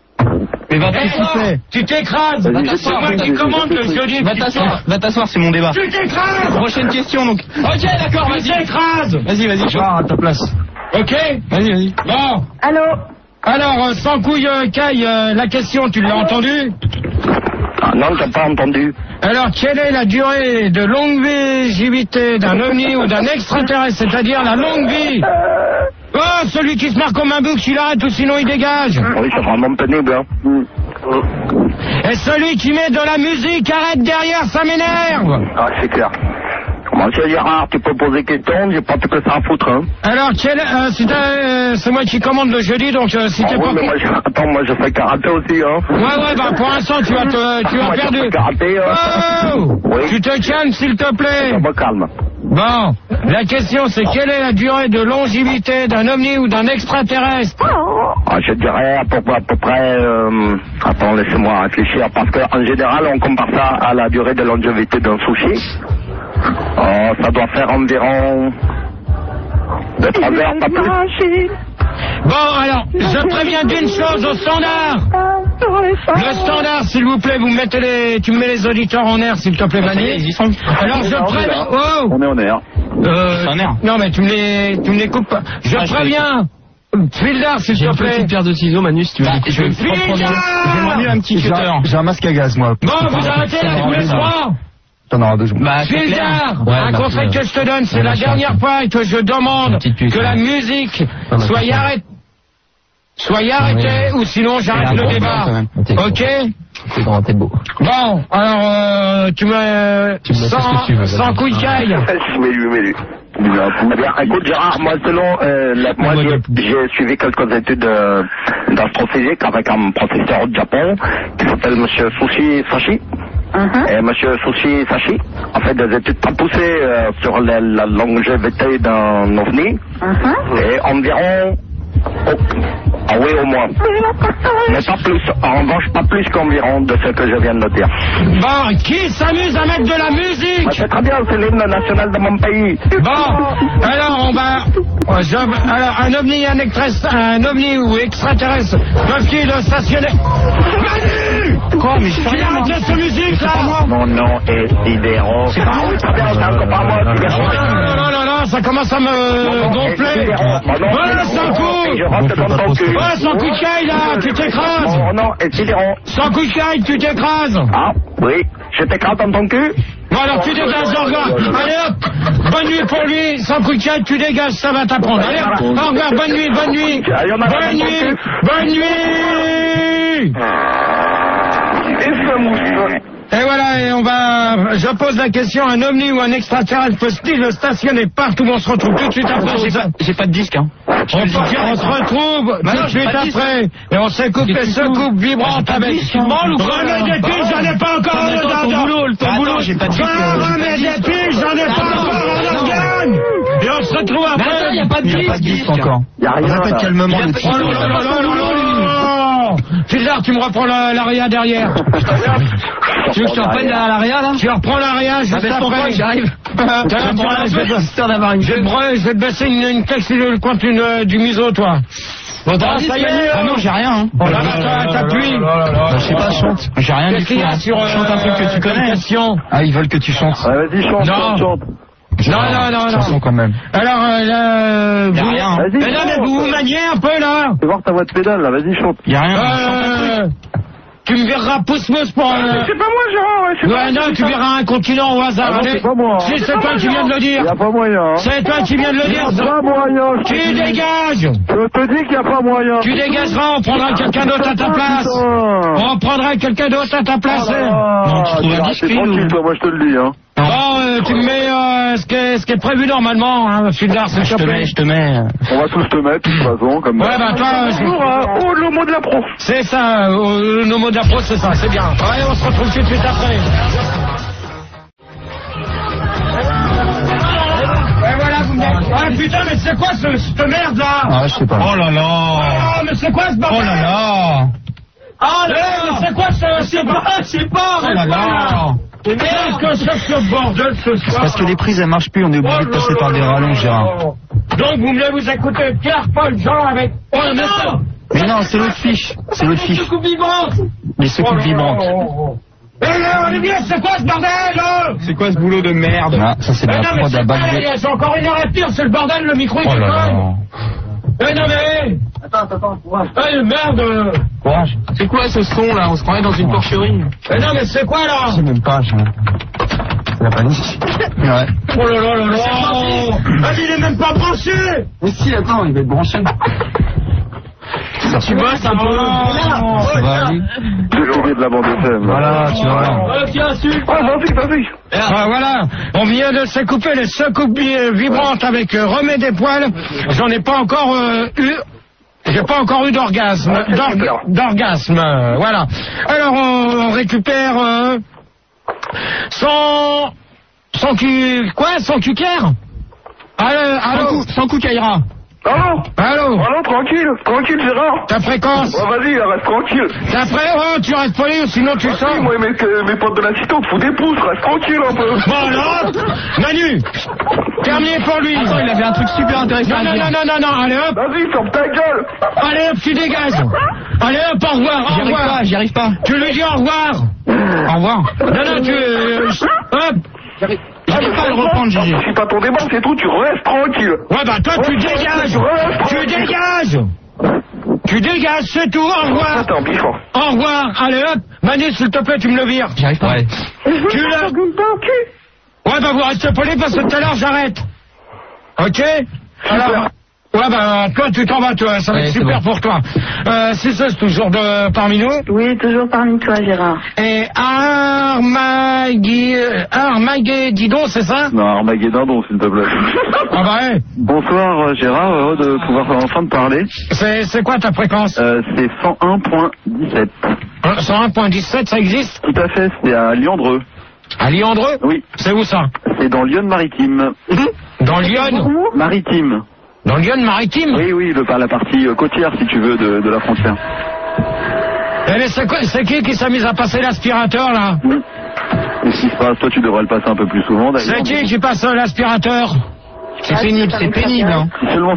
Mais va Eh, t'asseoir. oh, tu t'écrases. Vas-y, C'est moi je- qui je- commande je- le je- jeudi. Va t'asseoir, va t'asseoir, c'est mon débat. Tu t'écrases. Prochaine question, donc. Ok, d'accord, vas-y. Tu t'écrases. Vas-y, vas-y, Je pars à ta place. Ok. Vas-y, vas-y. Bon. Allô? Alors, euh, sans couille, euh, Caille, euh, la question, tu l'as entendue? Ah, non, t'as pas entendu. Alors, quelle est la durée de longévité d'un ovni ou d'un extraterrestre, c'est-à-dire la longue vie? Oh, celui qui se marre comme un bouc, il arrête ou sinon il dégage. Oui, c'est vraiment pénible. Hein. Et celui qui met de la musique, arrête derrière, ça m'énerve. Ah, c'est clair. Monsieur Gérard, tu peux poser question, j'ai pas tout que ça à foutre. Hein. Alors, quel, euh, c'est, euh, c'est moi qui commande le jeudi, donc euh, si Ah t'es oui, pas... mais moi, je... Attends, moi je fais karaté aussi. Hein. Ouais, ouais, bah pour l'instant, tu vas te, tu vas Moi, faire je du... fais karaté. Hein. Oh, Oui. tu te calmes, s'il te plaît. Je me calme. Bon, La question, c'est quelle est la durée de longévité d'un ovni ou d'un extraterrestre? Ah, je dirais à peu, à peu près... Euh, attends, laissez-moi réfléchir, parce qu'en général, on compare ça à la durée de longévité d'un sushi. Oh, ça doit faire environ... de trois heures, pas plus. Bon, alors, je préviens d'une chose au standard. Le standard, s'il vous plaît, vous mettez les, tu me mets les auditeurs en air, s'il te plaît, Manu. Alors, je préviens. Oh. On est en air. Euh, non, mais tu me les, tu me les coupes pas. Je ah, préviens. Fildar, s'il te plaît. J'ai une petite paire de ciseaux, Manu, si tu veux. Bah, je vais J'aimerais mieux un petit cutter. J'ai un masque à gaz, moi. Bon, vous arrêtez là, tous les trois. T'en auras besoin. Bah, Fildar, ouais, un bah, conseil euh, que je te donne, c'est ouais, la dernière fois que je demande que la musique soit arrêtée. Soyez arrêtés ou sinon j'arrête le débat. Ok? C'est grand, t'es beau. Bon, alors euh, tu me... Tu me sans, ce que tu veux, sans couille de caille. Mets-lui, mets-lui. Eh bien, écoute Gérard, moi selon, euh, la, moi j'ai, j'ai suivi quelques études euh, d'astrophysique avec un professeur du Japon qui s'appelle Monsieur Sushi Sashi. Uh-huh. Et Monsieur Sushi Sashi a fait des études très poussées euh, sur la, la longévité d'un ovni. Uh-huh. Et environ... Oh. Ah oui, au moins. Mais pas plus. En revanche, pas plus qu'environ de ce que je viens de dire. Bon, qui s'amuse à mettre de la musique? Bah, c'est très bien, c'est l'hymne national de mon pays. Bon, alors on va... Je... Alors, un ovni, un, extra... un ovni ou extraterrestre peuvent-ils stationner... Manu! Quoi, mais je fais rien, arrêté cette musique, là? Mon nom est Ibero. C'est pas oui, très bien, c'est encore pas moi. Non, non, non, non, ça commence à me gonfler. Voilà, sans coup! Je rentre dans ton cul. Ouais, sans coup de caille, là, tu t'écrases. Mon nom est Ibero. Sans coup de caille, tu t'écrases. Ah, oui, je t'écrase dans ton cul. Bon, alors tu dégages, au revoir. Allez hop, bonne nuit pour lui. Sans coup de caille, tu dégages, ça va t'apprendre. Allez hop, au revoir, bonne nuit, bonne nuit. Bonne nuit, bonne nuit. Et ça mouche. Et voilà, et on va... Je pose la question, un ovni ou un extraterrestre peut-il le stationner partout? On se retrouve tout de suite après. J'ai pas, j'ai pas de disque, hein. On, on se retrouve bah tout non, de suite après. Et on s'écoute les secoues secoupes vibrantes avec... Remets des piles, j'en ai pas encore un organe. Ton boulot, ton boulot, j'ai pas de disque. Remets des piles, j'en ai pas encore un organe. Et on se retrouve après. Mais attends, y a pas de Il n'y a pas de disque encore. Y a rien. Répète calmement le titre. Oh là là là là là là. Fildar, tu me reprends l'aria derrière. Tu veux que je te reprenne l'aria là? Tu reprends l'aria juste après. J'arrive. Je vais te baisser une, une texte sur le coin du museau, toi. Bon, ça y est. Ah non, j'ai rien, hein. Oh là là, t'appuies. Je sais pas, chante. J'ai rien du tout. Chante un truc que tu connais. Ah, ils veulent que tu chantes. Ouais, vas-y, chante, chante, chante. Non, non, non, non. Chanson quand même. Alors, euh, là... Y'a rien. Vas-y, Mais non, mais vous vous maniez un peu, là. Fais voir ta voix de pédale, là, vas-y, chante. Y'a rien. Euh... Tu me verras pouce-mousse pour un... C'est pas moi, Gérard, ouais, c'est Ouais, pas non, tu verras un continent au hasard. Ah non, c'est pas moi. Si, c'est toi qui viens de le dire. Y a pas moyen, hein. C'est toi qui viens de le dire. Y a pas moyen. Tu dégages. Je te dis qu'il y a pas moyen. Tu dégageras, on prendra quelqu'un d'autre à ta place. On prendra quelqu'un d'autre à ta place. Non, tu trouves un disque, lui, tranquille, toi, moi, je te le dis, hein. Bon, euh, tu me mets euh, ce, qui est, ce qui est prévu normalement, hein, Fildar, s'il Je te te plaît. mets, je te mets. On va tous te mettre, de toute façon, comme... Ouais, bah toi... je- Bonjour, euh, oh, le mot de la pro. C'est ça, euh, nos mots d'appro, c'est ça, c'est bien. Allez, on se retrouve tout de suite après. Et voilà, vous me dites... Ah putain, mais c'est quoi ce, cette merde là? Ah, je sais pas. Oh là là. Ah, mais c'est quoi ce bordel? Oh là là. Ah, mais c'est quoi ce... C'est pas, c'est pas... Oh là là. Mais qu'est-ce que c'est que ce bordel ce soir? Parce que les prises elles marchent plus, on est obligé de passer par des rallonges, Gérard. Donc vous voulez vous écouter Pierre-Paul Jean avec... Oh non. Mais non, c'est l'autre fiche. C'est l'autre fiche. Secoupe vibrante. Les secoupes vibrantes. Eh là, Olivier, c'est quoi ce bordel là? C'est quoi ce boulot de merde? Ah, ça c'est de Mais la non, mais prod à c'est bac pas, de... c'est encore une heure et pire, c'est le bordel, le micro il Oh là déconne. là. Eh non mais... Attends, attends, courage. Eh merde. Courage. C'est quoi ce son là? On se croirait dans une porcherie. Eh non mais c'est quoi là? Je sais même pas, je... C'est la panique. Ouais. Oh là là là là. Ah, il est même pas branché. Mais si, attends, il va être branché. Tu bosses un peu. Ça va aller. J'ai oublié de la bande F M. Voilà, tu vas voir. Oh, tiens, su. Ah, vas-y, vas-y. Ah, voilà, on vient de se couper les secoupes vibrantes avec euh, Remets des poils. J'en ai pas encore euh, eu. J'ai pas encore eu d'orgasme. D'org- D'orgasme, euh, voilà. Alors on, on récupère euh, son son cu quoi, son cuquer. Allô, allô. Sans coup, Kaira. Allô Allô Allô, tranquille, tranquille Gérard. Ta fréquence. Oh, vas-y, reste tranquille. Ta fréquence, oh, tu restes poli ou sinon tu Vas-y, sors. moi, mes, mes potes de la cité, on te fout des pouces, reste tranquille un peu. Bon, alors, Manu, terminé pour lui. Attends, il avait un truc super intéressant Non, à non, dire. non, non, non, allez hop. Vas-y, ferme ta gueule. Allez hop, tu dégages. Allez hop, au revoir, au J'y arrive revoir. pas, j'y arrive pas. Tu lui dis au revoir. Au revoir. Non, non, tu... euh, hop. J'arrive pas à le reprendre, Gigi. C'est pas ton débat, c'est tout, tu restes tranquille. Ouais, bah toi, tu dégages. Tu dégages. Tu dégages, c'est tout, au revoir. Attends, bichon. Au revoir, allez hop. Manu, s'il te plaît, tu me le vires. J'y arrive pas. Ouais. Tu le... Ouais, bah vous restez poli parce que tout à l'heure, j'arrête. Ok. Alors... Ouais, bah, toi, tu t'en vas, toi. Ça va Ouais, être c'est super bon. pour toi. Euh, c'est ça, c'est toujours de, parmi nous. Oui, toujours parmi toi, Gérard. Et Armagui... Armageddon, c'est ça? Non, Armageddon, s'il te plaît. Ah bah, ouais. Bonsoir euh, Gérard, heureux de pouvoir enfin te parler. C'est, c'est quoi ta fréquence? Euh, c'est cent un virgule dix-sept. cent un virgule dix-sept, ça existe? Tout à fait, c'est à Lyandreux. À Lyandreux? Oui. C'est où ça? C'est dans Lyon-Maritime. Dans Lyon? Maritime. Dans Lyon-Maritime? Oui, oui, le, par la partie euh, côtière, si tu veux, de, de la frontière. Eh, mais c'est, quoi, c'est qui qui s'est mis à passer l'aspirateur, là? Qu'est-ce qui se passe? Toi, tu devrais le passer un peu plus souvent, d'ailleurs. C'est qui qui passe l'aspirateur? C'est pénible, c'est pénible, hein. Si seulement